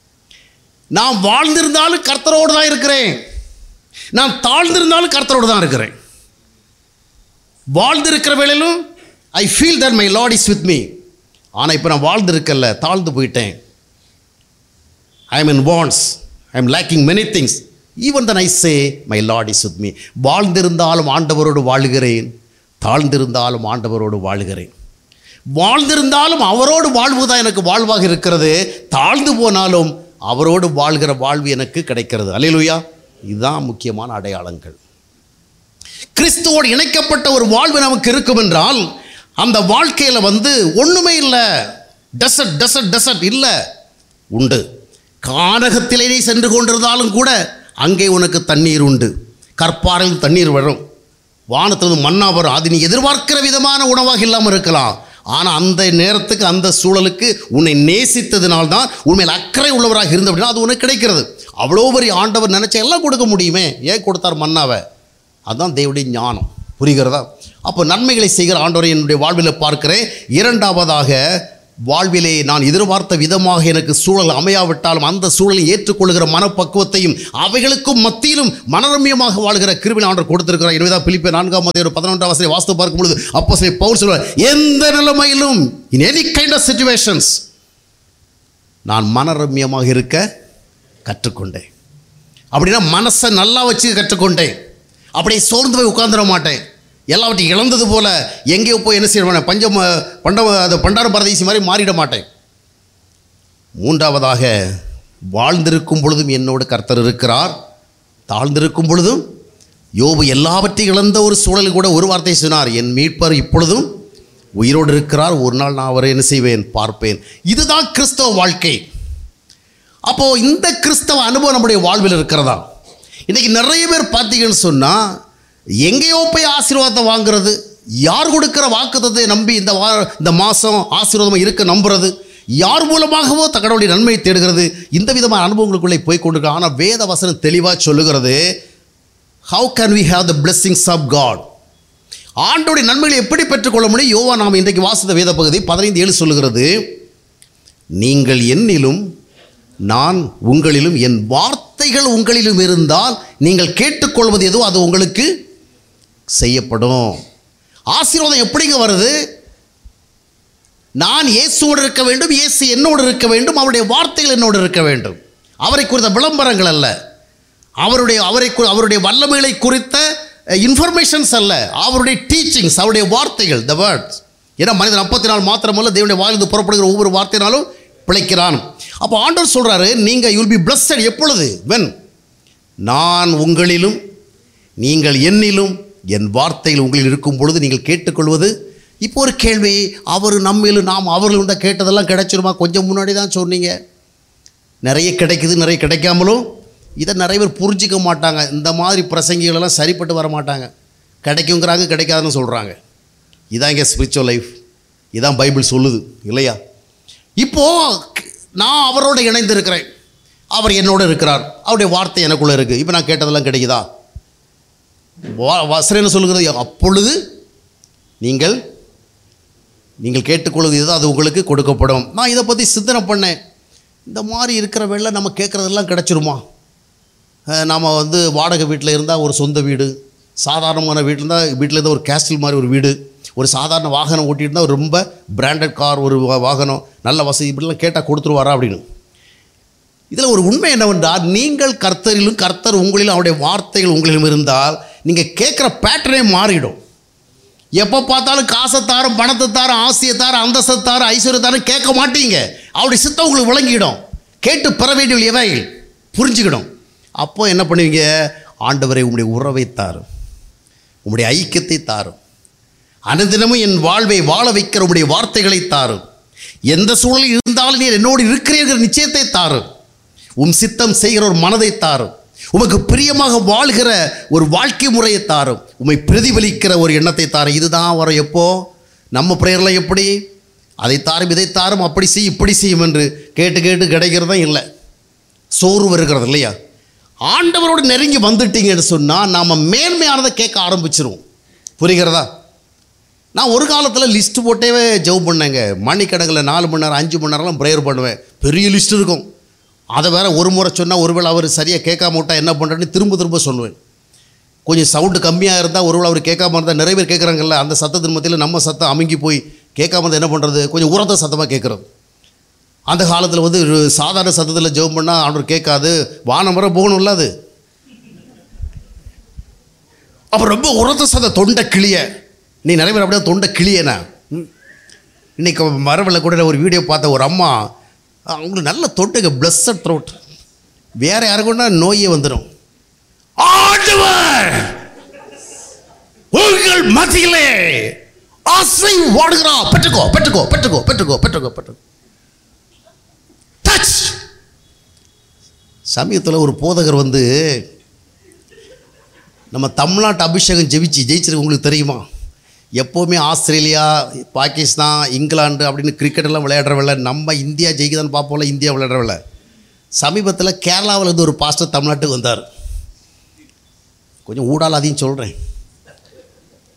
நான் வாழ்ந்திருந்தாலும் கர்த்தரோடு தான் இருக்கிறேன். நான் தாழ்ந்திருந்தாலும் கர்த்தரோடு தான் இருக்கிறேன். வாழ்ந்திருக்கிற வேளையிலும் I feel that my Lord is with me. ஆனால் இப்போ நான் வாழ்ந்திருக்கல, தாழ்ந்து போயிட்டேன். I am in wants, I am lacking many things. Even than I say my Lord is with me. வாழ்ந்திருந்தாலும் ஆண்டவரோடு வாழுகிறேன், தாழ்ந்திருந்தாலும் ஆண்டவரோடு வாழுகிறேன். வாழ்ந்திருந்தாலும் அவரோடு வாழ்வுதான் எனக்கு வாழ்வாக இருக்கிறது. தாழ்ந்து போனாலும் அவரோடு வாழ்கிற வாழ்வு எனக்கு கிடைக்கிறது. அல்லேலூயா. இதுதான் முக்கியமான அடையாளங்கள். கிறிஸ்துவோடு இணைக்கப்பட்ட ஒரு வாழ்வு நமக்கு இருக்கும் என்றால் அந்த வாழ்க்கையில் வந்து ஒன்றுமே இல்லை, டெசர்ட் டெசர்ட் டெசர்ட் இல்லை, உண்டு. கானகத்திலே சென்று கொண்டிருந்தாலும் கூட அங்கே உனக்கு தண்ணீர் உண்டு. கற்பாறையில் தண்ணீர் வரும், வானத்திலிருந்து மன்னா வரும். அது நீ எதிர்பார்க்கிற விதமான உணவாக இல்லாமல் இருக்கலாம். ஆனால் அந்த நேரத்துக்கு, அந்த சூழலுக்கு உன்னை நேசித்ததினால்தான், உண்மையில் அக்கறை உள்ளவராக இருந்த அப்படின்னா அது உனக்கு கிடைக்கிறது. அவ்வளோ பெரிய ஆண்டவர் நினச்சா எல்லாம் கொடுக்க முடியுமே, ஏன் கொடுத்தார் மன்னாவை? அதுதான் தேவனுடைய ஞானம். புரிகிறதா? அப்போ நன்மைகளை செய்கிற ஆண்டவரை என்னுடைய வாழ்வில் பார்க்கிறேன். இரண்டாவதாக வாழ்விலே நான் எதிர்பார்த்த விதமாக எனக்கு சூழல் அமையாவிட்டாலும் அந்த சூழலை ஏற்றுக்கொள்கிற மனப்பக்குவத்தையும் அவைகளுக்கும் மத்தியிலும் மனரம்யமாக வாழ்கிற கிருபை ஆண்டவர் கொடுத்திருக்கிறார். எனவேதான் பிலிப்பியர் நான்காம் அதிகாரம் பதினொன்றாம் வசனத்தை வாசித்து பார்க்கும் பொழுது அப்போஸ்தலன் பவுல் சொல்றார், எந்த நிலைமையிலும் in any kind of situations நான் மனரம்யமாக இருக்க கற்றுக்கொண்டேன். அப்படின்னா மனசை நல்லா வச்சு கற்றுக்கொண்டேன். அப்படியே சோர்ந்து போய் உட்கார்ந்துட மாட்டேன். எல்லாவற்றையும் இழந்தது போல எங்கேயோ போய் என்ன செய்ய பஞ்சம் பண்ட அது பண்டார பரதேசி மாதிரி மாறிட மாட்டேன். மூன்றாவதாக, வாழ்ந்திருக்கும் பொழுதும் என்னோடு கர்த்தர் இருக்கிறார், தாழ்ந்திருக்கும் பொழுதும். யோபு எல்லாவற்றையும் இழந்த ஒரு சூழலில் கூட ஒரு வார்த்தை சொன்னார், என் மீட்பர் இப்பொழுதும் உயிரோடு இருக்கிறார், ஒரு நாள் நான் அவரை என்ன செய்வேன், பார்ப்பேன். இதுதான் கிறிஸ்தவ வாழ்க்கை. அப்போது இந்த கிறிஸ்தவ அனுபவம் நம்முடைய வாழ்வில் இருக்கிறதா? இன்றைக்கி நிறைய பேர் பார்த்தீங்கன்னு சொன்னால் எங்கேயோ போய் ஆசீர்வாதத்தை வாங்குறது, யார் கொடுக்குற வாக்குத்தத்தை நம்பி இந்த வா இந்த மாதம் ஆசீர்வாதமாக இருக்க நம்புறது, யார் மூலமாகவோ தகவலுடைய நன்மையை தேடுகிறது, இந்த விதமான அனுபவங்களுக்குள்ளே போய் கொண்டிருக்க. ஆனால் வேத வசனம் தெளிவாக சொல்லுகிறது, how can we have the blessings of God? ஆண்டோடைய நன்மைகளை எப்படி பெற்றுக்கொள்ள முடியும்? யோவா நாம் இன்றைக்கு வாசித்த வேத பகுதி பதினைந்து ஏழு சொல்லுகிறது, நீங்கள் என்னிலும் நான் உங்களிலும் என் வார்த்தைகள் உங்களிலும் இருந்தால் நீங்கள் கேட்டுக்கொள்வது எதுவோ அது உங்களுக்கு செய்யப்படும். ஆசீர்வாதம் எப்படிங்க வருது? நான் இயேசுவோடு இருக்க வேண்டும், இயேசு என்னோடு இருக்க வேண்டும், அவருடைய வார்த்தைகள் என்னோடு இருக்க வேண்டும். அவரை குறித்த விளம்பரங்கள் அல்ல, அவருடைய அவரை அவருடைய வல்லமைகளை குறித்த இன்ஃபர்மேஷன்ஸ் அல்ல, அவருடைய டீச்சிங்ஸ், அவருடைய வார்த்தைகள், த வேர்ட்ஸ். ஏன்னா மனிதன் அப்பத்தி நாள் மாத்திரமல்ல, தேவனுடைய வாயிலிருந்து புறப்படுகிற ஒவ்வொரு வார்த்தையினாலும் பிழைக்கிறான். அப்போ ஆண்டவர் சொல்கிறாரு, நீங்கள் யூல் பி பிளஸ்ட் எப்பொழுது? வென் நான் உங்களிலும் நீங்கள் என்னிலும் என் வார்த்தைகள் உங்களில் இருக்கும் பொழுது நீங்கள் கேட்டுக்கொள்வது. இப்போ ஒரு கேள்வி, அவர் நம்மிலும் நாம் அவர்களும் தான் கேட்டதெல்லாம் கிடைச்சிருமா? கொஞ்சம் முன்னாடி தான் சொன்னீங்க, நிறைய கிடைக்குது, நிறைய கிடைக்காமலும். இதை நிறைய பேர் புரிஞ்சிக்க மாட்டாங்க. இந்த மாதிரி பிரசங்கிகளெல்லாம் சரிப்பட்டு வர மாட்டாங்க. கிடைக்குங்கிறாங்க, கிடைக்காதுன்னு சொல்கிறாங்க. இதான் இங்கே ஸ்பிரிச்சுவல் லைஃப், இதான் பைபிள் சொல்லுது இல்லையா? இப்போது நான் அவரோடு இணைந்து இருக்கிறேன், அவர் என்னோடு இருக்கிறார், அவருடைய வார்த்தை எனக்குள்ளே இருக்குது. இப்போ நான் கேட்டதெல்லாம் கிடைக்குதா? வசனம் என்ன சொல்லுகிறது? அப்பொழுது நீங்கள் நீங்கள் கேட்டுக்கொள்வது இதுதான், அது உங்களுக்கு கொடுக்கப்படும். நான் இதை பற்றி சிந்தனை பண்ணேன். இந்த மாதிரி இருக்கிற வேளை நம்ம கேட்குறதெல்லாம் கிடச்சிருமா? நாம் வந்து வாடகை வீட்டில் இருந்தால் ஒரு சொந்த வீடு, சாதாரணமான வீட்டில் இருந்தால் வீட்டில் இருந்தால் ஒரு கேஸ்டில் மாதிரி ஒரு வீடு, ஒரு சாதாரண வாகனம் ஓட்டிகிட்டு இருந்தால் ரொம்ப பிராண்டட் கார், ஒரு வாகனம், நல்ல வசதி, இப்படிலாம் கேட்டால் கொடுத்துருவாரா அப்படின்னு. இதில் ஒரு உண்மை என்னவென்றால், நீங்கள் கர்த்தரிலும் கர்த்தர் உங்களிலும் அவருடைய வார்த்தைகள் உங்களிலும் இருந்தால் நீங்கள் கேட்குற பேட்டர்னே மாறிடும். எப்போ பார்த்தாலும் காசைத்தாரும், பணத்தைத்தாரும், ஆசையத்தாரும், அந்தஸ்தாரும், ஐஸ்வர்யத்தாரும் கேட்க மாட்டீங்க. அவருடைய சித்தம் உங்களுக்கு விளங்கிடும். கேட்டு பெற வேண்டிய எவை புரிஞ்சுக்கிடும். அப்போ என்ன பண்ணுவீங்க? ஆண்டவரை உங்களுடைய உறவை தாரும், உங்களுடைய ஐக்கியத்தை தாரும், அனுதினமும் என் வாழ்வை வாழ வைக்கிற உங்களுடைய வார்த்தைகளை தாரும், எந்த சூழலில் இருந்தாலும் நீர் என்னோடு இருக்கிறீர்கள் நிச்சயத்தை தாரும், உம் சித்தம் செய்கிற ஒரு மனதை தாரும், உமக்கு பிரியமாக வாழ்கிற ஒரு வாழ்க்கை முறையை தாரும், உம்மை பிரதிபலிக்கிற ஒரு எண்ணத்தை தாரும். இதுதான் வரும். எப்போ நம்ம பிரேயர்லாம் எப்படி அதை தாரும், இதை தாரும், அப்படி செய் இப்படி செய்யும் என்று கேட்டு கேட்டு கிடைக்கிறதும் இல்லை, சோறு வருகிறது இல்லையா? ஆண்டவரோடு நெருங்கி வந்துட்டீங்கன்னு சொன்னால் நாம் மேன்மையானதை கேட்க ஆரம்பிச்சிருவோம். புரிகிறதா? நான் ஒரு காலத்தில் லிஸ்ட்டு போட்டே ஜெபம் பண்ணேங்க. மணிக்கணக்கில் நாலு மணி நேரம் அஞ்சு மணி நேரம்லாம் ப்ரேயர் பண்ணுவேன். பெரிய லிஸ்ட் இருக்கும். அதை வேறு ஒரு முறை சொன்னால் ஒருவேளை அவர் சரியாக கேட்காம விட்டால் என்ன பண்ணுறேன்னு திரும்ப திரும்ப சொல்லுவேன். கொஞ்சம் சவுண்டு கம்மியாக இருந்தால் ஒருவேளை அவர் கேட்காம இருந்தால், நிறைய பேர் கேட்குறாங்கல்ல, அந்த சத்தத்தின் மத்தியில் நம்ம சத்தம் அமுங்கி போய் கேட்காம இருந்தால் என்ன பண்ணுறது? கொஞ்சம் உரத்த சத்தமாக கேட்குறது. அந்த காலத்தில் வந்து சாதாரண சத்தத்தில் ஜெபம் பண்ணால் அவர் கேட்காது, வானம் வர போகணும்ல அது. அப்புறம் ரொம்ப உரத்த சத்தம், தொண்டை கிளிய. நீ நிறைய பேர் அப்படியே தொண்டை கிளியனா. இன்றைக்கி மரபில் கூட ஒரு வீடியோ பார்த்த ஒரு அம்மா, அவங்களுக்கு நல்ல தொண்டைங்க, பிளஸ்ஸட் த்ரோட், வேறு யாருக்குன்னா நோயே வந்துடும். ஆண்டவர் உங்கள் மத்தியிலே ஆசை வாடுகிறா, பெற்றுக்கோ பெற்றுக்கோ பெற்றுக்கோ பெற்றுக்கோ பெற்றுக்கோ பெற்றுக்கோ டச். சமயத்தில் ஒரு போதகர் வந்து, நம்ம தமிழ்நாட்டு அபிஷேகம் ஜெயிச்சு ஜெயிச்சிருக்கு உங்களுக்கு தெரியுமா? எப்போவுமே ஆஸ்திரேலியா, பாகிஸ்தான், இங்கிலாந்து அப்படின்னு கிரிக்கெட்டெல்லாம் விளையாடுறவில்ல, நம்ம இந்தியா ஜெயிக்குதான்னு பார்ப்போம்ல, இந்தியா விளையாடுறவில்ல. சமீபத்தில் கேரளாவிலேருந்து ஒரு பாஸ்டர் தமிழ்நாட்டுக்கு வந்தார். கொஞ்சம் ஊடால் அதையும் சொல்கிறேன்.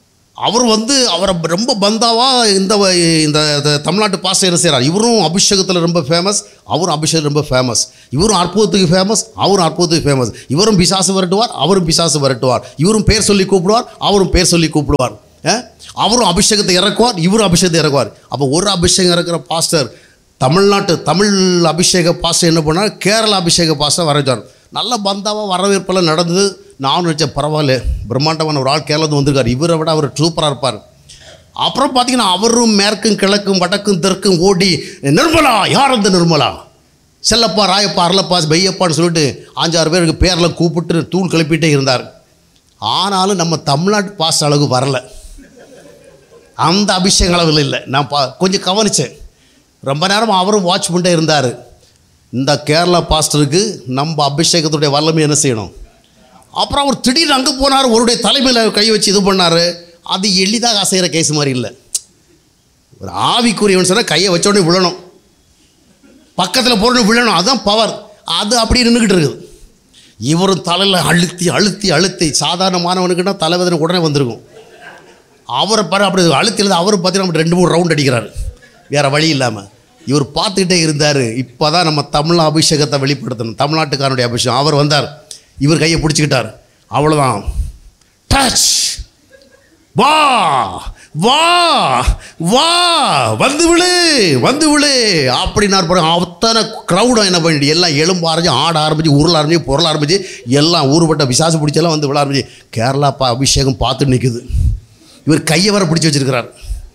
அவர் வந்து அவரை ரொம்ப பந்தாவாக இந்த இந்த தமிழ்நாட்டு பாஸ்டர் என்ன செய்கிறார், இவரும் அபிஷேகத்தில் ரொம்ப ஃபேமஸ், அவரும் அபிஷேகம் ரொம்ப ஃபேமஸ், இவரும் அற்புதத்துக்கு ஃபேமஸ், அவரும் அற்புதத்துக்கு ஃபேமஸ், இவரும் பிசாசு விரட்டுவார், அவரும் பிசாசு விரட்டுவார், இவரும் பேர் சொல்லி கூப்பிடுவார், அவரும் பேர் சொல்லி கூப்பிடுவார், அவரும் அபிஷேகத்தை இறக்குவார், இவரும் அபிஷேகத்தை இறக்குவார். அப்போ ஒரு அபிஷேகம் இறக்குற பாஸ்டர் தமிழ்நாட்டு தமிழ் அபிஷேக பாஸ்டர் என்ன பண்ணார், கேரளா அபிஷேக பாஸ்டர் வரவேற்றார். நல்ல பந்தாவாக வரவேற்பெல்லாம் நடந்தது. நான் நினச்சேன் பரவாயில்ல, பிரம்மாண்டமான ஒரு ஆள் கேரளத்து வந்திருக்கார், இவரை விட அவர் சூப்பராக இருப்பார். அப்புறம் பார்த்தீங்கன்னா அவரும் மேற்கும் கிழக்கும் வடக்கும் தெற்கும் ஓடி, நிர்மலா, யார் அந்த நிர்மலா, செல்லப்பா, ராயப்பா, அரளப்பா, பையப்பான்னு சொல்லிட்டு அஞ்சாறு பேருக்கு பேரில் கூப்பிட்டு தூள் கிளப்பிட்டே இருந்தார். ஆனாலும் நம்ம தமிழ்நாட்டு பாஸ்டர் அளவுக்கு வரலை, அந்த அபிஷேக அளவில் இல்லை. நான் பா கொஞ்சம் கவனித்தேன். ரொம்ப நேரம் அவரும் வாட்ச் பண்ணிட்டே இருந்தார். இந்த கேரளா பாஸ்டருக்கு நம்ம அபிஷேகத்துடைய வல்லமை என்ன செய்யணும். அப்புறம் அவர் திடீர்னு அங்கே போனார், அவருடைய தலைமையில் கை வச்சு இது பண்ணார். அது எளிதாக அசைகிற கேஸ் மாதிரி இல்லை. ஒரு ஆவிக்குரியவன் சொன்னால் கையை வச்சோடனே விழணும், பக்கத்தில் போடணும், விழணும், அதுதான் பவர். அது அப்படி நின்றுக்கிட்டு இருக்குது. இவரும் தலையில் அழுத்தி அழுத்தி அழுத்தி, சாதாரணமானவனுக்குன்னா தலைவதனை உடனே வந்திருக்கும். அவரை பாரு அப்படி அழுத்தியில் அவரும் பார்த்தீங்கன்னா ரெண்டு மூணு ரவுண்ட் அடிக்கிறார், வேறு வழி இல்லாமல். இவர் பார்த்துக்கிட்டே இருந்தார். இப்போ தான் நம்ம தமிழ் அபிஷேகத்தை வெளிப்படுத்தணும், தமிழ்நாட்டுக்காரனுடைய அபிஷேகம். அவர் வந்தார், இவர் கையை பிடிச்சிக்கிட்டார், அவ்வளோதான். டச், வா வா வா, வந்து விழு வந்து விழு அப்படின்னார். பாருங்க, அத்தனை க்ரௌடும் என்ன பண்ணிட்டு எல்லாம் எலும்பு ஆரம்பிச்சு, ஆட ஆரம்பிச்சு, உருள ஆரம்பிச்சு, பொருள் ஆரம்பிச்சு, எல்லாம் ஊருப்பட்ட விசாசு பிடிச்செல்லாம் வந்து விழ ஆரம்பிச்சு. கேரளா பா அபிஷேகம் பார்த்து நிற்குது. இவர் கையை வர பிடிச்சி வச்சிருக்கிறார்.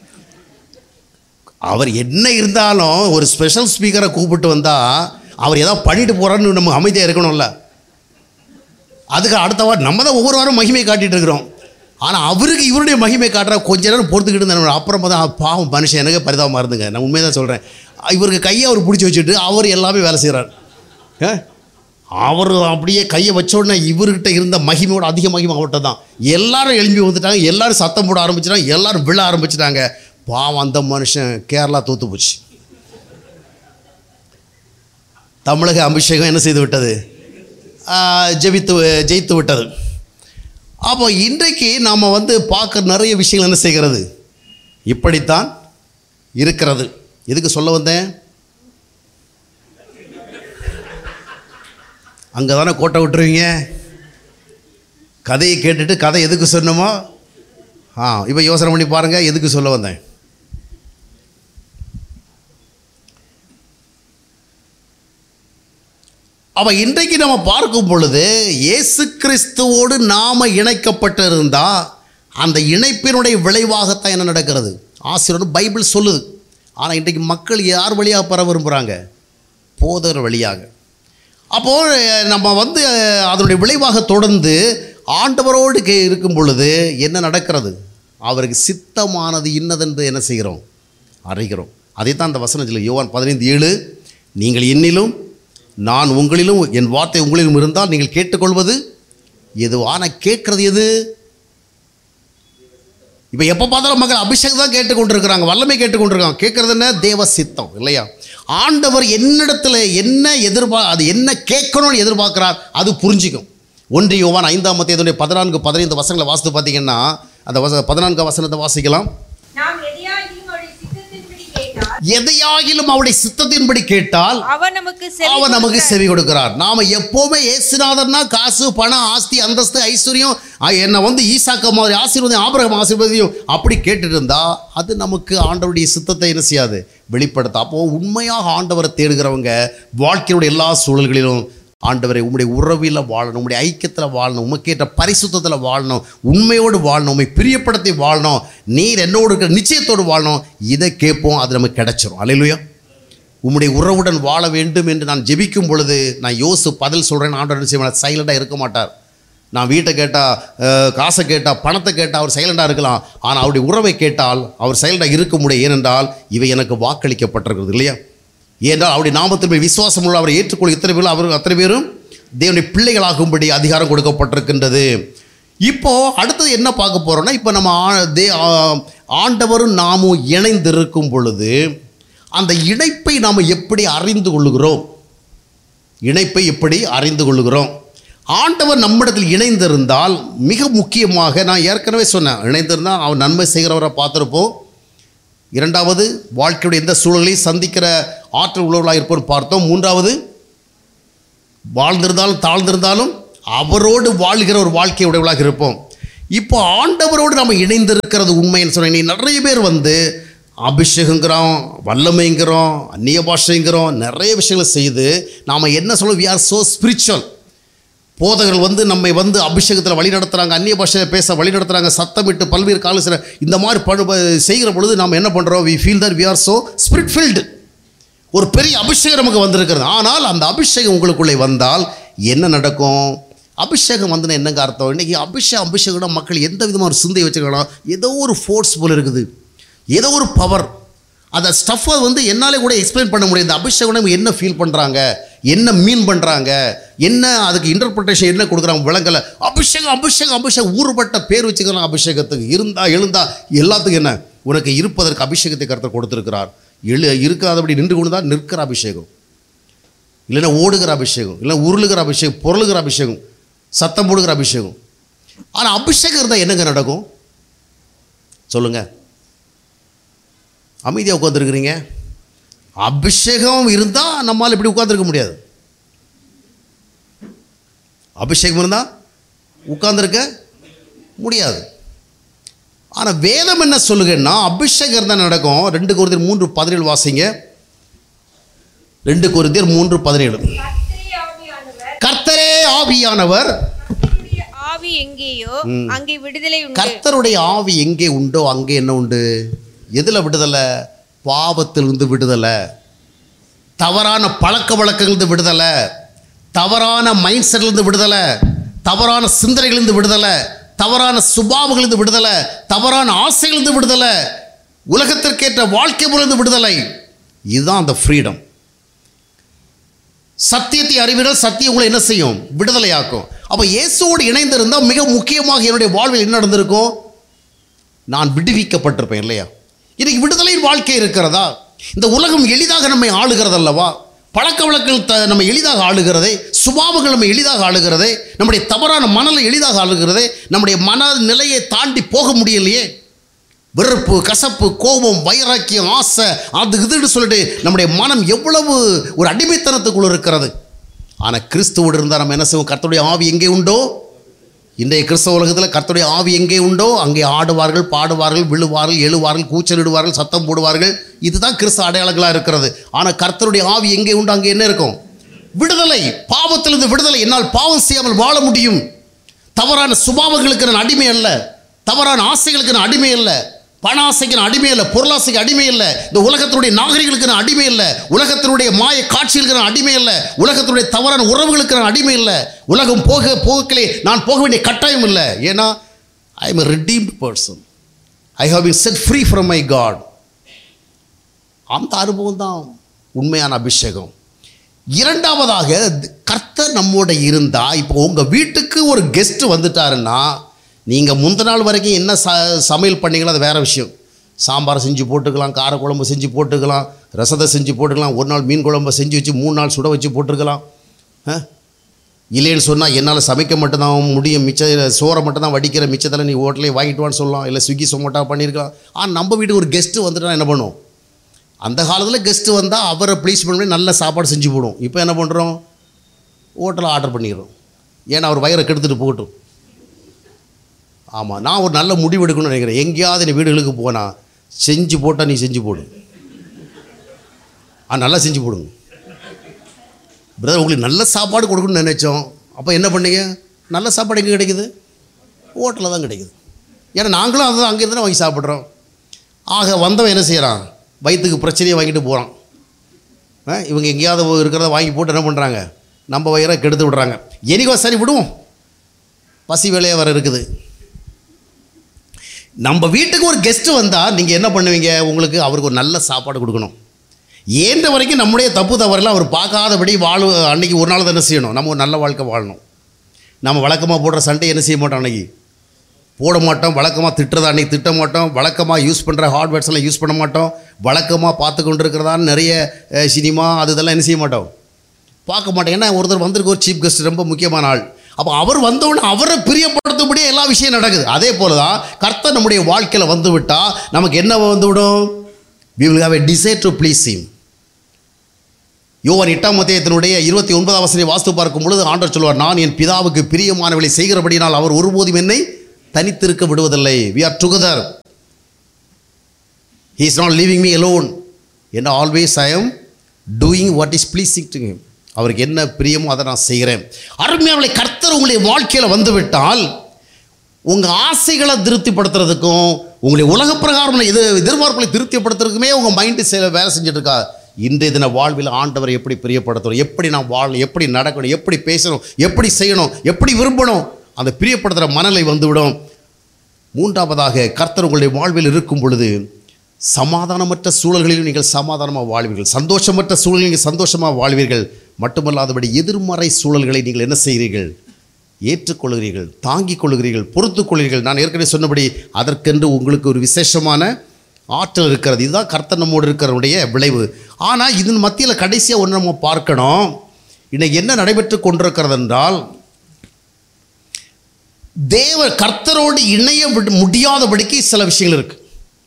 அவர் என்ன இருந்தாலும் ஒரு ஸ்பெஷல் ஸ்பீக்கரை கூப்பிட்டு வந்தால் அவர் ஏதாவது பண்ணிட்டு போகிறான்னு நம்ம அமைதியாக இருக்கணும்ல. அதுக்கு அடுத்த வாரம் நம்ம தான் ஒவ்வொரு வாரம் மகிமை காட்டிகிட்டு இருக்கிறோம். ஆனால் அவருக்கு இவருடைய மகிமை காட்டுற கொஞ்ச நேரம் பொறுத்துக்கிட்டு இருந்தார். அப்புறம் பார்த்தா பாவம் மனுஷன், எனக்கு பரிதாபமாக இருந்துங்க, நான் உண்மையை தான் சொல்கிறேன். இவருக்கு கையை அவர் பிடிச்சி வச்சுட்டு அவர் எல்லாமே வேலை செய்கிறார். அவர் அப்படியே கையை வச்ச உடனே இவர்கிட்ட இருந்த மகிமையோட அதிக மகிமை அவர்கிட்ட தான். எல்லாரும் எழும்பி வந்துட்டாங்க, எல்லாரும் சத்தம் போட ஆரம்பிச்சிட்டாங்க, எல்லாரும் விழ ஆரம்பிச்சிட்டாங்க. பாவம் அந்த மனுஷன் கேரளா தூத்து போச்சு. தமிழக அபிஷேகம் என்ன செய்து விட்டது, ஜெயித்து ஜெயித்து விட்டது. அப்போ இன்றைக்கு நாம் வந்து பார்க்குற நிறைய விஷயங்கள் என்ன செய்கிறது, இப்படித்தான் இருக்கிறது. எதுக்கு சொல்ல வந்தேன், அங்கே தானே கோட்டை விட்டுருவீங்க. கதையை கேட்டுட்டு கதை எதுக்கு சொன்னோமோ ஆ இப்போ யோசனை பண்ணி பாருங்கள் எதுக்கு சொல்ல வந்தேன். அப்போ இன்றைக்கு நம்ம பார்க்கும் பொழுது இயேசு கிறிஸ்துவோடு நாம் இணைக்கப்பட்டிருந்தால் அந்த இணைப்பினுடைய விளைவாகத்தான் என்ன நடக்கிறது, ஆசீர்வாதம் பைபிள் சொல்லுது. ஆனால் இன்றைக்கு மக்கள் யார் வழியாக பெற விரும்புகிறாங்க, போதகர் வழியாக. அப்போது நம்ம வந்து அதனுடைய விளைவாக தொடர்ந்து ஆண்டவரோடு கே இருக்கும் பொழுது என்ன நடக்கிறது, அவருக்கு சித்தமானது இன்னதென்று என்ன செய்கிறோம், அறிகிறோம். அதை தான் அந்த வசனத்தில் யோவான் பதினைந்து ஏழு, நீங்கள் என்னிலும் நான் உங்களிலும் என் வார்த்தை உங்களிலும் இருந்தால் நீங்கள் கேட்டுக்கொள்வது எது. ஆனால் கேட்குறது எது, இப்போ எப்போ பார்த்தாலும் மக்கள் அபிஷேகம் தான் கேட்டுக்கொண்டிருக்கிறாங்க, வல்லமை கேட்டுக்கொண்டிருக்காங்க. கேட்குறது என்ன, தேவ சித்தம் இல்லையா. ஆண்டவர் என்னிடத்தில் என்ன எதிர்பார்க்க, அது என்ன கேட்கணும்னு எதிர்பார்க்குறார், அது புரிஞ்சிக்கும். ஒன்று யோவான் ஐந்தாம் அத்தியாயத்துடைய பதினான்கு பதினைந்து வசனங்களை வாசித்து பார்த்தீங்கன்னா அந்த வச பதினான்காம் வசனத்தை வாசிக்கலாம். எதையாகிலும் அவருடைய சித்தத்தின்படி கேட்டால் அவர் நமக்கு செவி கொடுக்கிறார். நாம எப்பவுமே இயேசுநாதர்னா காசு பணம் ஆஸ்தி அந்தஸ்து ஐஸ்வர்யம் என்ன வந்து ஈசாக்க மாதிரி ஆசீர்வாதம் ஆபிரகாம் ஆசீர்வாதம் அப்படி கேட்டுட்டு இருந்தா அது நமக்கு ஆண்டவருடைய சித்தத்தை என்ன செய்யாது, வெளிப்படுத்த. அப்போ உண்மையாக ஆண்டவரை தேடுகிறவங்க வாழ்க்கையுடைய எல்லா சூழல்களிலும் ஆண்டவரை உம்முடைய உறவில் வாழணும், உம்முடைய ஐக்கியத்தில் வாழணும், உமக்கேற்ற பரிசுத்தத்தில் வாழணும், உண்மையோடு வாழணும், உண்மை பிரியப்படுத்தி வாழணும், நீர் என்னோடு இருக்கிற நிச்சயத்தோடு வாழணும். இதை கேட்போம், அது நமக்கு கிடைச்சிரும். அல்லேலூயா. உம்முடைய உறவுடன் வாழ வேண்டும் என்று நான் ஜெபிக்கும் பொழுது நான் யோசு பதில் சொல்கிறேன். ஆண்டவர் செய்வேன், சைலண்டாக இருக்க மாட்டார். நான் வீட்டை கேட்டால், காசை கேட்டால், பணத்தை கேட்டால் அவர் சைலண்டாக இருக்கலாம். ஆனால் அவருடைய உறவை கேட்டால் அவர் சைலண்டாக இருக்க முடியும். ஏனென்றால் இவை எனக்கு வாக்களிக்கப்பட்டிருக்கிறது இல்லையா. ஏனென்றால் அவருடைய நாமத்தின் மேல் விசுவாசம் உள்ள அவரை ஏற்றுக்கொள்ள இத்தனை பேரும் அவர் அத்தனை பேரும் தேவனுடைய பிள்ளைகளாகும்படி அதிகாரம் கொடுக்கப்பட்டிருக்கின்றது. இப்போது அடுத்தது என்ன பார்க்க போகிறோன்னா, இப்போ நம்ம தே ஆண்டவரும் நாமும் இணைந்திருக்கும் பொழுது அந்த இணைப்பை நாம் எப்படி அறிந்து கொள்ளுகிறோம், இணைப்பை எப்படி அறிந்து கொள்ளுகிறோம். ஆண்டவர் நம்மிடத்தில் இணைந்திருந்தால், மிக முக்கியமாக நான் ஏற்கனவே சொன்னேன், இணைந்திருந்தால் அவன் நன்மை செய்கிறவரை பார்த்துருப்போம். இரண்டாவது, வாழ்க்கையுடைய எந்த சூழலையும் சந்திக்கிற ஆற்றல் உள்ளவர்களாக இருப்போம் பார்த்தோம். மூன்றாவது, வாழ்ந்திருந்தாலும் தாழ்ந்திருந்தாலும் அவரோடு வாழ்கிற ஒரு வாழ்க்கை உடையவர்களாக இருப்போம். இப்போ ஆண்டவரோடு நம்ம இணைந்திருக்கிறது உண்மைன்னு சொன்னேன். நிறைய பேர் வந்து அபிஷேகங்கிறோம், வல்லமைங்கிறோம், அந்நிய பாஷைங்கிறோம், நிறைய விஷயங்களை செய்து நாம் என்ன சொல்லுவோம், வி ஆர் ஸோ ஸ்பிரிச்சுவல். போதகர்கள் வந்து நம்மை வந்து அபிஷேகத்தில் வழி நடத்துகிறாங்க, அந்நிய பாஷையில் பேச வழி நடத்துகிறாங்க, சத்தமிட்டு பல்வேறு கால சில இந்த மாதிரி பணு செய்கிற பொழுது நாம் என்ன பண்ணுறோம், we feel that we are so spirit field. ஒரு பெரிய அபிஷேகம் நமக்கு வந்திருக்கிறது. ஆனால் அந்த அபிஷேகம் உங்களுக்குள்ளே வந்தால் என்ன நடக்கும்? அபிஷேகம் வந்து என்னங்க அர்த்தம்? இன்றைக்கி அபிஷேகம் அபிஷேகம்னா மக்கள் எந்த விதமாக ஒரு சிந்தை வச்சுக்கலாம், ஏதோ ஒரு ஃபோர்ஸ் போல் இருக்குது, ஏதோ ஒரு பவர். அந்த ஸ்டஃப்பை வந்து என்னாலே கூட எக்ஸ்பிளைன் பண்ண முடியாது. இந்த அபிஷேகம் என்ன ஃபீல் பண்ணுறாங்க, என்ன மீன் பண்ணுறாங்க, என்ன அதுக்கு இன்டர்பிரிட்டேஷன் என்ன கொடுக்குறாங்க விளங்கலை. அபிஷேகம் அபிஷேகம் அபிஷேகம் ஊறுபட்ட பேர் வச்சுக்கலாம் அபிஷேகத்துக்கு. இருந்தா எழுந்தா எல்லாத்துக்கும் என்ன, உனக்கு இருப்பதற்கு அபிஷேகத்தை கருத்தை கொடுத்துருக்கிறார். எழு இருக்காதபடி நின்று கொண்டு தான் நிற்கிற அபிஷேகம், இல்லைன்னா ஓடுகிற அபிஷேகம், இல்லைன்னா உருளுகிற அபிஷேகம், பொருளுகிற அபிஷேகம், சத்தம் போடுகிற அபிஷேகம். ஆனால் அபிஷேகம் இருந்தால் என்னங்க நடக்கும் சொல்லுங்கள்? அமைதியாக உட்காந்துருக்குறீங்க. அபிஷேகம் இருந்தால் நம்மால் இப்படி உட்காந்துருக்க முடியாது. அபிஷேகம் இருந்தால் உட்கார்ந்துருக்க முடியாது. ஆனால் வேதம் என்ன சொல்லுங்கன்னா அபிஷேகம் இருந்தால் நடக்கும். ரெண்டு கொரிந்தியர் மூன்று பதினேழு வாசிங்க. ரெண்டு கொரிந்தியர் மூன்று பதினேழு. கர்த்தரே ஆவியானவர், ஆவி எங்கேயோ அங்கே விடுதலை உண்டு. கர்த்தருடைய ஆவி எங்கே உண்டோ அங்கே என்ன உண்டு? எதில் விடுதலை? பாவத்திலிருந்து விடுதலை, தவறான பழக்க வழக்கங்களிலிருந்து விடுதலை, தவறான மைண்ட் செட்லேருந்து விடுதலை, தவறான சிந்தனைகளிலிருந்து விடுதலை, தவறான சுபாவங்களிலிருந்து விடுதலை, தவறான ஆசைகளிலிருந்து விடுதலை, உலகத்திற்கேற்ற வாழ்க்கை முறையிலிருந்து விடுதலை. இதுதான் அந்த ஃப்ரீடம். சத்தியத்தை அறிவினால் சத்தியம் உங்களை என்ன செய்யும்? விடுதலையாக்கும். அப்போ இயேசுவோடு இணைந்திருந்தால் மிக முக்கியமாக என்னுடைய வாழ்வில் என்ன நடந்திருக்கும்? நான் விடுவிக்கப்பட்டிருப்பேன் இல்லையா? இன்னைக்கு விடுதலையின் வாழ்க்கை இருக்கிறதா? இந்த உலகம் எளிதாக நம்மை ஆளுகிறது அல்லவா? பழக்க வழக்கங்கள் த நம்ம எளிதாக ஆளுகிறதே, சுபாவங்கள் நம்ம எளிதாக ஆளுகிறதே, நம்முடைய தவறான மனநிலை எளிதாக ஆளுகிறதே, நம்முடைய மனநிலையை தாண்டி போக முடியலையே. வெறுப்பு, கசப்பு, கோபம், வைராக்கியம், ஆசை, அது இதுன்னு சொல்லிட்டு நம்முடைய மனம் எவ்வளவு ஒரு அடிமைத்தனத்துக்குள்ள இருக்கிறது. ஆனால் கிறிஸ்துவோடு இருந்தால் நம்ம என்ன செய்வோம்? கர்த்தருடைய ஆவி எங்கே உண்டோ, இன்றைய கிறிஸ்தவ உலகத்தில் கர்த்தருடைய ஆவி எங்கே உண்டோ அங்கே ஆடுவார்கள், பாடுவார்கள், விழுவார்கள், எழுவார்கள், கூச்சலிடுவார்கள், சத்தம் போடுவார்கள். இதுதான் கிறிஸ்தவ அடையாளங்களாக இருக்கிறது. ஆனால் கர்த்தருடைய ஆவி எங்கே உண்டோ அங்கே என்ன இருக்கும்? விடுதலை. பாவத்திலிருந்து விடுதலை. என்னால் பாவம் செய்யாமல் வாழ முடியும். தவறான சுபாவங்களுக்கு நான் அடிமை அல்ல, தவறான ஆசைகளுக்கு நான் அடிமை அல்ல, பண ஆசைக்கு நான் அடிமை இல்லை, பொருளாசைக்கு அடிமை இல்லை, இந்த உலகத்தினுடைய நாகரிகளுக்கு நான் அடிமை இல்லை, உலகத்தினுடைய மாய காட்சிகளுக்கு நான் அடிமை இல்லை, உலகத்தினுடைய தவறான உறவுகளுக்கு நான் அடிமை இல்லை, உலகம் போக போகலே நான் போக வேண்டிய கட்டாயம் இல்லை. ஏன்னா I am a redeemed person. I have been set free from my God. அந்த அனுபவம் தான் உண்மையான அபிஷேகம். இரண்டாவதாக, கர்த்தர் நம்மோட இருந்தால், இப்போ உங்கள் வீட்டுக்கு ஒரு கெஸ்ட்டு வந்துட்டாருன்னா நீங்கள் முந்த நாள் வரைக்கும் என்ன ச சமையல் பண்ணிங்களோ அது வேறு விஷயம். சாம்பார் செஞ்சு போட்டுக்கலாம், காரக்குழம்பு செஞ்சு போட்டுக்கலாம், ரசத்தை செஞ்சு போட்டுக்கலாம், ஒரு நாள் மீன் குழம்பை செஞ்சு வச்சு மூணு நாள் சுட வச்சு போட்டுருக்கலாம். இல்லைன்னு சொன்னால் என்னால் சமைக்க மட்டும்தான் முடியும், மிச்ச சோறை மட்டும் தான் வடிக்கிற, மிச்சத்தில் நீ ஹோட்டலே வாங்கிட்டு வான்னு சொல்லலாம், இல்லை ஸ்விக்கி சொமோட்டா பண்ணியிருக்கலாம். ஆனால் நம்ம வீட்டுக்கு ஒரு கெஸ்ட்டு வந்துட்டா என்ன பண்ணும்? அந்த காலத்தில் கெஸ்ட்டு வந்தால் அவரை ப்ளீஸ் பண்ணி நல்ல சாப்பாடு செஞ்சு போடும். இப்போ என்ன பண்ணுறோம்? ஹோட்டலில் ஆர்டர் பண்ணிடுறோம். ஏன்னா அவர் வயிறை கெடுத்துட்டு போகட்டும். ஆமாம், நான் ஒரு நல்ல முடிவு எடுக்கணும்னு நினைக்கிறேன். எங்கேயாவது நீ வீடுகளுக்கு போனால் செஞ்சு போட்டால் நீ செஞ்சு போடு, ஆ நல்லா செஞ்சு போடுங்க பிரதர். உங்களுக்கு நல்ல சாப்பாடு கொடுக்கணும்னு நினைச்சோம். அப்போ என்ன பண்ணீங்க? நல்ல சாப்பாடு எங்கே கிடைக்குது? ஹோட்டலில் தான் கிடைக்குது. ஏன்னா நாங்களும் அதுதான் அங்கே இருந்து வாங்கி சாப்பிட்றோம். ஆக வந்தவன் என்ன செய்கிறான்? வயிற்றுக்கு பிரச்சனையை வாங்கிட்டு போகிறான். இவங்க எங்கேயாவது இருக்கிறத வாங்கி போட்டு என்ன பண்ணுறாங்க? நம்ம வயிறை கெடுத்து விடுறாங்க. எனக்கோ சரி விடுவோம், பசி வேலையாக வர இருக்குது. நம்ம வீட்டுக்கு ஒரு கெஸ்ட்டு வந்தால் நீங்கள் என்ன பண்ணுவீங்க? உங்களுக்கு அவருக்கு ஒரு நல்ல சாப்பாடு கொடுக்கணும். ஏன்ற வரைக்கும் நம்முடைய தப்பு தவறெல்லாம் அவர் பார்க்காதபடி வாழ அன்றைக்கி ஒரு நாள் தான் என்ன செய்யணும்? நம்ம ஒரு நல்ல வாழ்க்கை வாழணும். நம்ம வழக்கமாக போடுற சண்டை என்ன செய்ய மாட்டோம், அன்றைக்கி போட மாட்டோம். வழக்கமாக திட்டுறதா அன்றைக்கி திட்ட மாட்டோம். வழக்கமாக யூஸ் பண்ணுற ஹார்ட்வேர்ட்ஸ் எல்லாம் யூஸ் பண்ண மாட்டோம். வழக்கமாக பார்த்து கொண்டு இருக்கிறதான்னு நிறைய சினிமா அது இதெல்லாம் என்ன செய்ய மாட்டோம், பார்க்க மாட்டோம். ஏன்னா ஒருத்தர் வந்திருக்கு, ஒரு சீஃப் கெஸ்ட், ரொம்ப முக்கியமான ஆள். அப்போ அவர் வந்தவுடனே அவரை பிரியப்படுத்தபடியே எல்லா விஷயம் நடக்குது. அதே போல தான் கர்த்தர் நம்முடைய வாழ்க்கையில் வந்து விட்டால் நமக்கு என்ன வந்துவிடும்? we will have a desire to please him. யோவான் எட்டாம் அத்தியாயத்தினுடைய இருபத்தி ஒன்பதாம் வசனத்தை வாசித்து பார்க்கும் பொழுது ஆண்டவர் சொல்வார், நான் என் பிதாவுக்கு பிரியமானவளை செய்கிறபடினால் அவர் ஒருபோதும் என்னை தனித்திருக்க விடுவதில்லை. we are together. he is not leaving me alone. என்ன always I am doing what is pleasing to him. அவருக்கு என்ன பிரியமோ அதை நான் செய்கிறேன். அருமையானவர்களே, கர்த்தர் உங்களுடைய வாழ்க்கையில் வந்துவிட்டால் உங்கள் ஆசைகளை திருப்திப்படுத்துறதுக்கும் உங்களுடைய உலக பிரகாரம் இது எதிர்பார்ப்புகளை திருப்திப்படுத்துறதுக்குமே உங்கள் மைண்டு சில வேலை செஞ்சுட்டு இருக்கா. இன்றைய தின வாழ்வில் ஆண்டவரை எப்படி பிரியப்படுத்தணும், எப்படி நான் வாழணும், எப்படி நடக்கணும், எப்படி பேசணும், எப்படி செய்யணும், எப்படி விரும்பணும், அந்த பிரியப்படுத்துகிற மனநிலை வந்துவிடும். மூன்றாவதாக, கர்த்தர் உங்களுடைய வாழ்வில் இருக்கும் பொழுது சமாதானமற்ற சூழல்களிலும் நீங்கள் சமாதானமாக வாழ்வீர்கள், சந்தோஷமற்ற சூழலில் நீங்கள் சந்தோஷமாக வாழ்வீர்கள். மட்டுமல்லாதபடி எதிர்மறை சூழல்களை நீங்கள் என்ன செய்கிறீர்கள்? ஏற்றுக்கொள்கிறீர்கள், தாங்கிக் கொள்கிறீர்கள், பொறுத்துக் கொள்கிறீர்கள். நான் ஏற்கனவே சொன்னபடி அதற்கென்று உங்களுக்கு ஒரு விசேஷமான ஆற்றல் இருக்கிறது. இதுதான் கர்த்தர் நம்மோடு இருக்கிறனுடைய விளைவு. ஆனால் இதன் மத்தியில் கடைசியாக ஒன்று நம்ம பார்க்கணும். இன்னைக்கு என்ன நடைபெற்று கொண்டிருக்கிறது என்றால், தேவ கர்த்தரோடு இணைய முடியாதபடிக்கு சில விஷயங்கள் இருக்குது.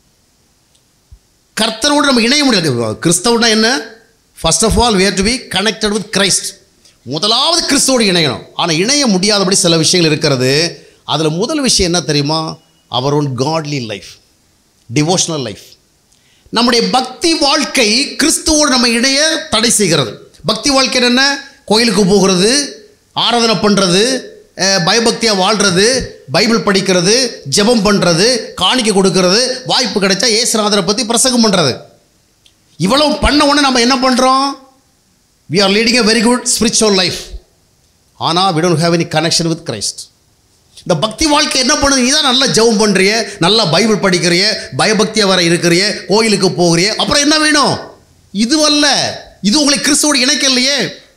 கர்த்தரோடு நம்ம இணைய முடியாது. கிறிஸ்தவனா என்ன? First of all we have to be connected with Christ. முதலாவது கிறிஸ்துவோடு இணையணும். ஆனால் இணைய முடியாதபடி சில விஷயங்கள் இருக்கிறது. அதில் முதல் விஷயம் என்ன தெரியுமா? அவர் own godly life, devotional life. நம்முடைய பக்தி வாழ்க்கை கிறிஸ்துவோடு நம்ம இணைய தடை செய்கிறது. பக்தி வாழ்க்கை என்ன? கோயிலுக்கு போகிறது, ஆராதனை பண்ணுறது, பயபக்தியாக வாழ்கிறது, பைபிள் படிக்கிறது, ஜெபம் பண்ணுறது, காணிக்கை கொடுக்கறது, வாய்ப்பு கிடைச்சா இயேசுநாதரை பற்றி பிரசங்கம் பண்ணுறது. இவ்வளவு பண்ண உடனே நம்ம என்ன பண்ணுறோம்? we are leading a very good spiritual life. ஆனால் we don't have any connection with Christ. இந்த பக்தி வாழ்க்கை என்ன பண்ணுது? நீ தான் நல்லா ஜெபம் பண்ணுறிய, நல்லா பைபிள் படிக்கிறிய, பயபக்தியாக வர இருக்கிறிய, கோயிலுக்கு போகிறிய, அப்புறம் என்ன வேணும்? இதுவல்ல, இது உங்களை கிறிஸ்துவோடு இணைக்கலையே.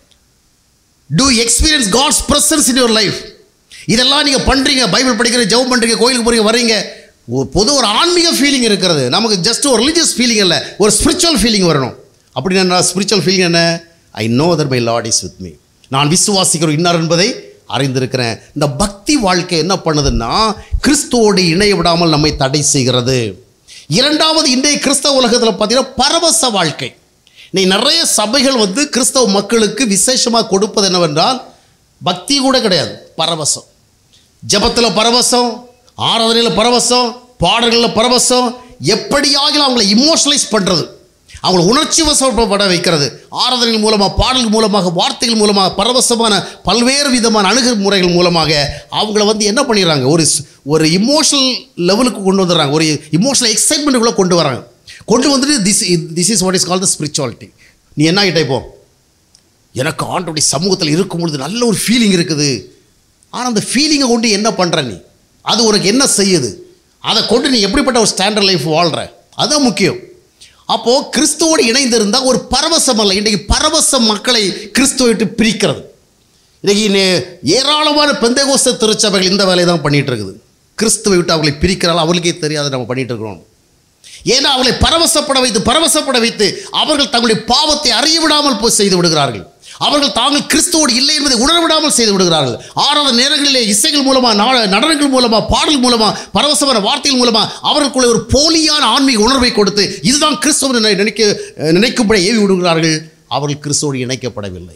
do you experience God's presence in your life? இதெல்லாம் நீங்கள் பண்ணுறீங்க, பைபிள் படிக்கிறீங்க, ஜெபம் பண்ணுறீங்க, கோயிலுக்கு போகிறீங்க, வரீங்க, பொது ஒரு ஆன்மீக ஃபீலிங் இருக்கிறது. நமக்கு ஜஸ்ட் ஒரு ரிலீஜியஸ் ஃபீலிங் இல்லை, ஒரு ஸ்பிரிச்சுவல் ஃபீலிங் வரணும். அப்படி என்ன ஸ்பிரிச்சுவல் ஃபீலிங் என்ன? I know that my Lord is with me. நான் விசுவாசிக்கிற இன்னார் என்பதை அறிந்திருக்கிறேன். இந்த பக்தி வாழ்க்கை என்ன பண்ணுதுன்னா கிறிஸ்துவோடு இணைய விடாமல் நம்மை தடை செய்கிறது. இரண்டாவது, இன்றைய கிறிஸ்தவ உலகத்தில் பார்த்தீங்கன்னா பரவச வாழ்க்கை. இன்னைக்கு நிறைய சபைகள் வந்து கிறிஸ்தவ மக்களுக்கு விசேஷமாக கொடுப்பது என்னவென்றால் பக்தி கூட கிடையாது, பரவசம். ஜபத்தில் பரவசம், ஆராதனையில் பரவசம், பாடல்களில் பரவசம், எப்படியாக அவங்களை இமோஷனலைஸ் பண்ணுறது, அவங்களை உணர்ச்சி வசப்பட வைக்கிறது. ஆராதனைகள் மூலமாக, பாடல்கள் மூலமாக, வார்த்தைகள் மூலமாக, பரவசமான பல்வேறு விதமான அணுகுமுறைகள் மூலமாக அவங்கள வந்து என்ன பண்ணிடுறாங்க? ஒரு ஒரு இமோஷனல் லெவலுக்கு கொண்டு வந்துடுறாங்க, ஒரு இமோஷனல் எக்ஸைட்மெண்ட்டுக்குள்ளே கொண்டு வராங்க. கொண்டு வந்துட்டு this this is what is called the spirituality. நீ என்ன ஆகிட்ட இப்போ? எனக்கு ஆண்டவருடைய சமூகத்தில் இருக்கும் பொழுது நல்ல ஒரு ஃபீலிங் இருக்குது. ஆனால் அந்த ஃபீலிங்கை கொண்டு என்ன பண்ணுற நீ? அது உனக்கு என்ன செய்யுது? அதை கொண்டு நீ எப்படிப்பட்ட ஒரு ஸ்டாண்டர்ட் லைஃப் வாழ்கிற? அதுதான் முக்கியம். அப்போது கிறிஸ்துவோடு இணைந்திருந்தால் ஒரு பரவசம் அல்ல. இன்றைக்கு பரவசம் மக்களை கிறிஸ்துவை விட்டு பிரிக்கிறது. இன்றைக்கி ஏராளமான பெந்தேகோஸ்தே திருச்சபைகள் இந்த வேலையை தான் பண்ணிகிட்டு இருக்குது. கிறிஸ்துவை விட்டு அவர்களை பிரிக்கிறாள், அவர்களுக்கே தெரியாது நம்ம பண்ணிகிட்டு இருக்கிறோம். ஏன்னா அவளை பரவசப்பட வைத்து பரவசப்பட வைத்து அவர்கள் தங்களுடைய பாவத்தை அறிய விடாமல் போய் செய்து விடுகிறார்கள். அவர்கள் தாங்கள் கிறிஸ்துவோடு இல்லை என்பதை உணர விடாமல் செய்து விடுகிறார்கள். ஆறாவது நேரங்களிலே இசைகள் மூலமாக, நடனங்கள் மூலமாக, பாடல் மூலமாக, பரவசமான வார்த்தைகள் மூலமாக அவர்களுக்குள்ளே ஒரு போலியான ஆன்மீக உணர்வை கொடுத்து இதுதான் கிறிஸ்துவ நினைக்க நினைக்கும்படி ஏவி விடுகிறார்கள். அவர்கள் கிறிஸ்துவோடு இணைக்கப்படவில்லை,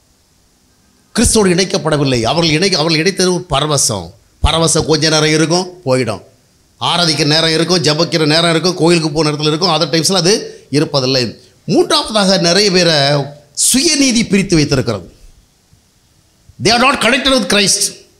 கிறிஸ்துவோடு இணைக்கப்படவில்லை. அவர்கள் இணை அவர்கள் இணைத்தது ஒரு பரவசம். பரவசம் கொஞ்ச நேரம் இருக்கும், போயிடும். ஆராதிக்கிற நேரம் இருக்கும், ஜபிக்கிற நேரம் இருக்கும், கோயிலுக்கு போகிற நேரத்தில் இருக்கும். அதர் டைம்ஸில் அது இருப்பதில்லை. மூன்றாவதாக நிறைய பேரை சுயநீதி பிரித்து வைத்திருக்கிறது. they are not connected with Christ,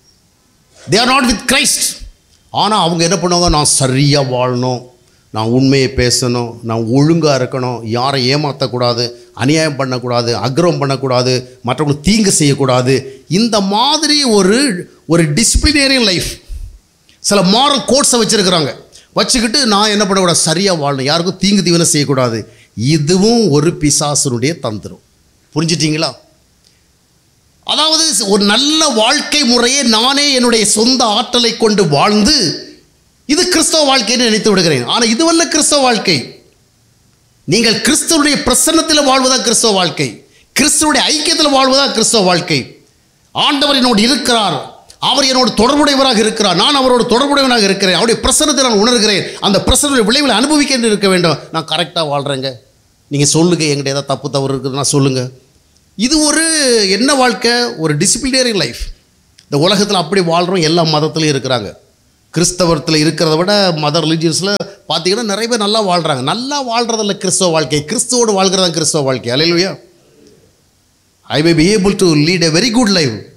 they are not with Christ. ஆனால் அவங்க என்ன பண்ணுவாங்க? நான் சரியாக வாழணும், நான் உண்மையை பேசணும், நான் ஒழுங்காக இருக்கணும், யாரை ஏமாற்றக்கூடாது, அநியாயம் பண்ணக்கூடாது, அக்கிரமம் பண்ணக்கூடாது, மற்றவங்களுக்கு தீங்கு செய்யக்கூடாது. இந்த மாதிரி ஒரு ஒரு டிசிப்ளினேரியன் லைஃப், சில மாரல் கோட்ஸை வச்சுருக்கிறாங்க. வச்சுக்கிட்டு நான் என்ன பண்ணக்கூடாது? சரியாக வாழணும், யாருக்கும் தீங்கு தீவனை செய்யக்கூடாது. இதுவும் ஒரு பிசாசனுடைய தந்திரம். புரிஞ்சிட்டிங்களா? அதாவது ஒரு நல்ல வாழ்க்கை முறையை நானே என்னுடைய சொந்த ஆற்றலை கொண்டு வாழ்ந்து இது கிறிஸ்தவ வாழ்க்கைன்னு நினைத்து விடுகிறேன். ஆனால் இதுவல்ல கிறிஸ்தவ வாழ்க்கை. நீங்கள் கிறிஸ்துவனுடைய பிரசன்னத்தில் வாழ்வதா கிறிஸ்தவ வாழ்க்கை, கிறிஸ்துவனுடைய ஐக்கியத்தில் வாழ்வதா கிறிஸ்தவ வாழ்க்கை. ஆண்டவர் என்னோடு இருக்கிறார், அவர் என்னோட தொடர்புடையவராக இருக்கிறார், நான் அவரோட தொடர்புடையவனாக இருக்கிறேன், அவருடைய பிரசன்னத்தை நான் உணர்கிறேன், அந்த பிரசனுடைய விளைவில் அனுபவிக்க இருக்க வேண்டும். நான் கரெக்டாக வாழ்கிறேங்க. நீங்கள் சொல்லுங்கள், எங்கிட்ட ஏதாவது தப்பு தவறு இருக்குதுன்னா சொல்லுங்கள். இது ஒரு என்ன வாழ்க்கை? ஒரு டிசிப்ளினரி லைஃப். இந்த உலகத்தில் அப்படி வாழ்கிறோம். எல்லா மதத்துலையும் இருக்கிறாங்க. கிறிஸ்தவத்தில் இருக்கிறத விட மத ரிலீஜியஸில் பார்த்தீங்கன்னா நிறைய பேர் நல்லா வாழ்கிறாங்க. நல்லா வாழ்கிறதில்ல கிறிஸ்தவ வாழ்க்கை, கிறிஸ்துவோடு வாழ்கிறதா கிறிஸ்தவ வாழ்க்கை. அல்லேலூயா. ஐ may be able to lead a very good life.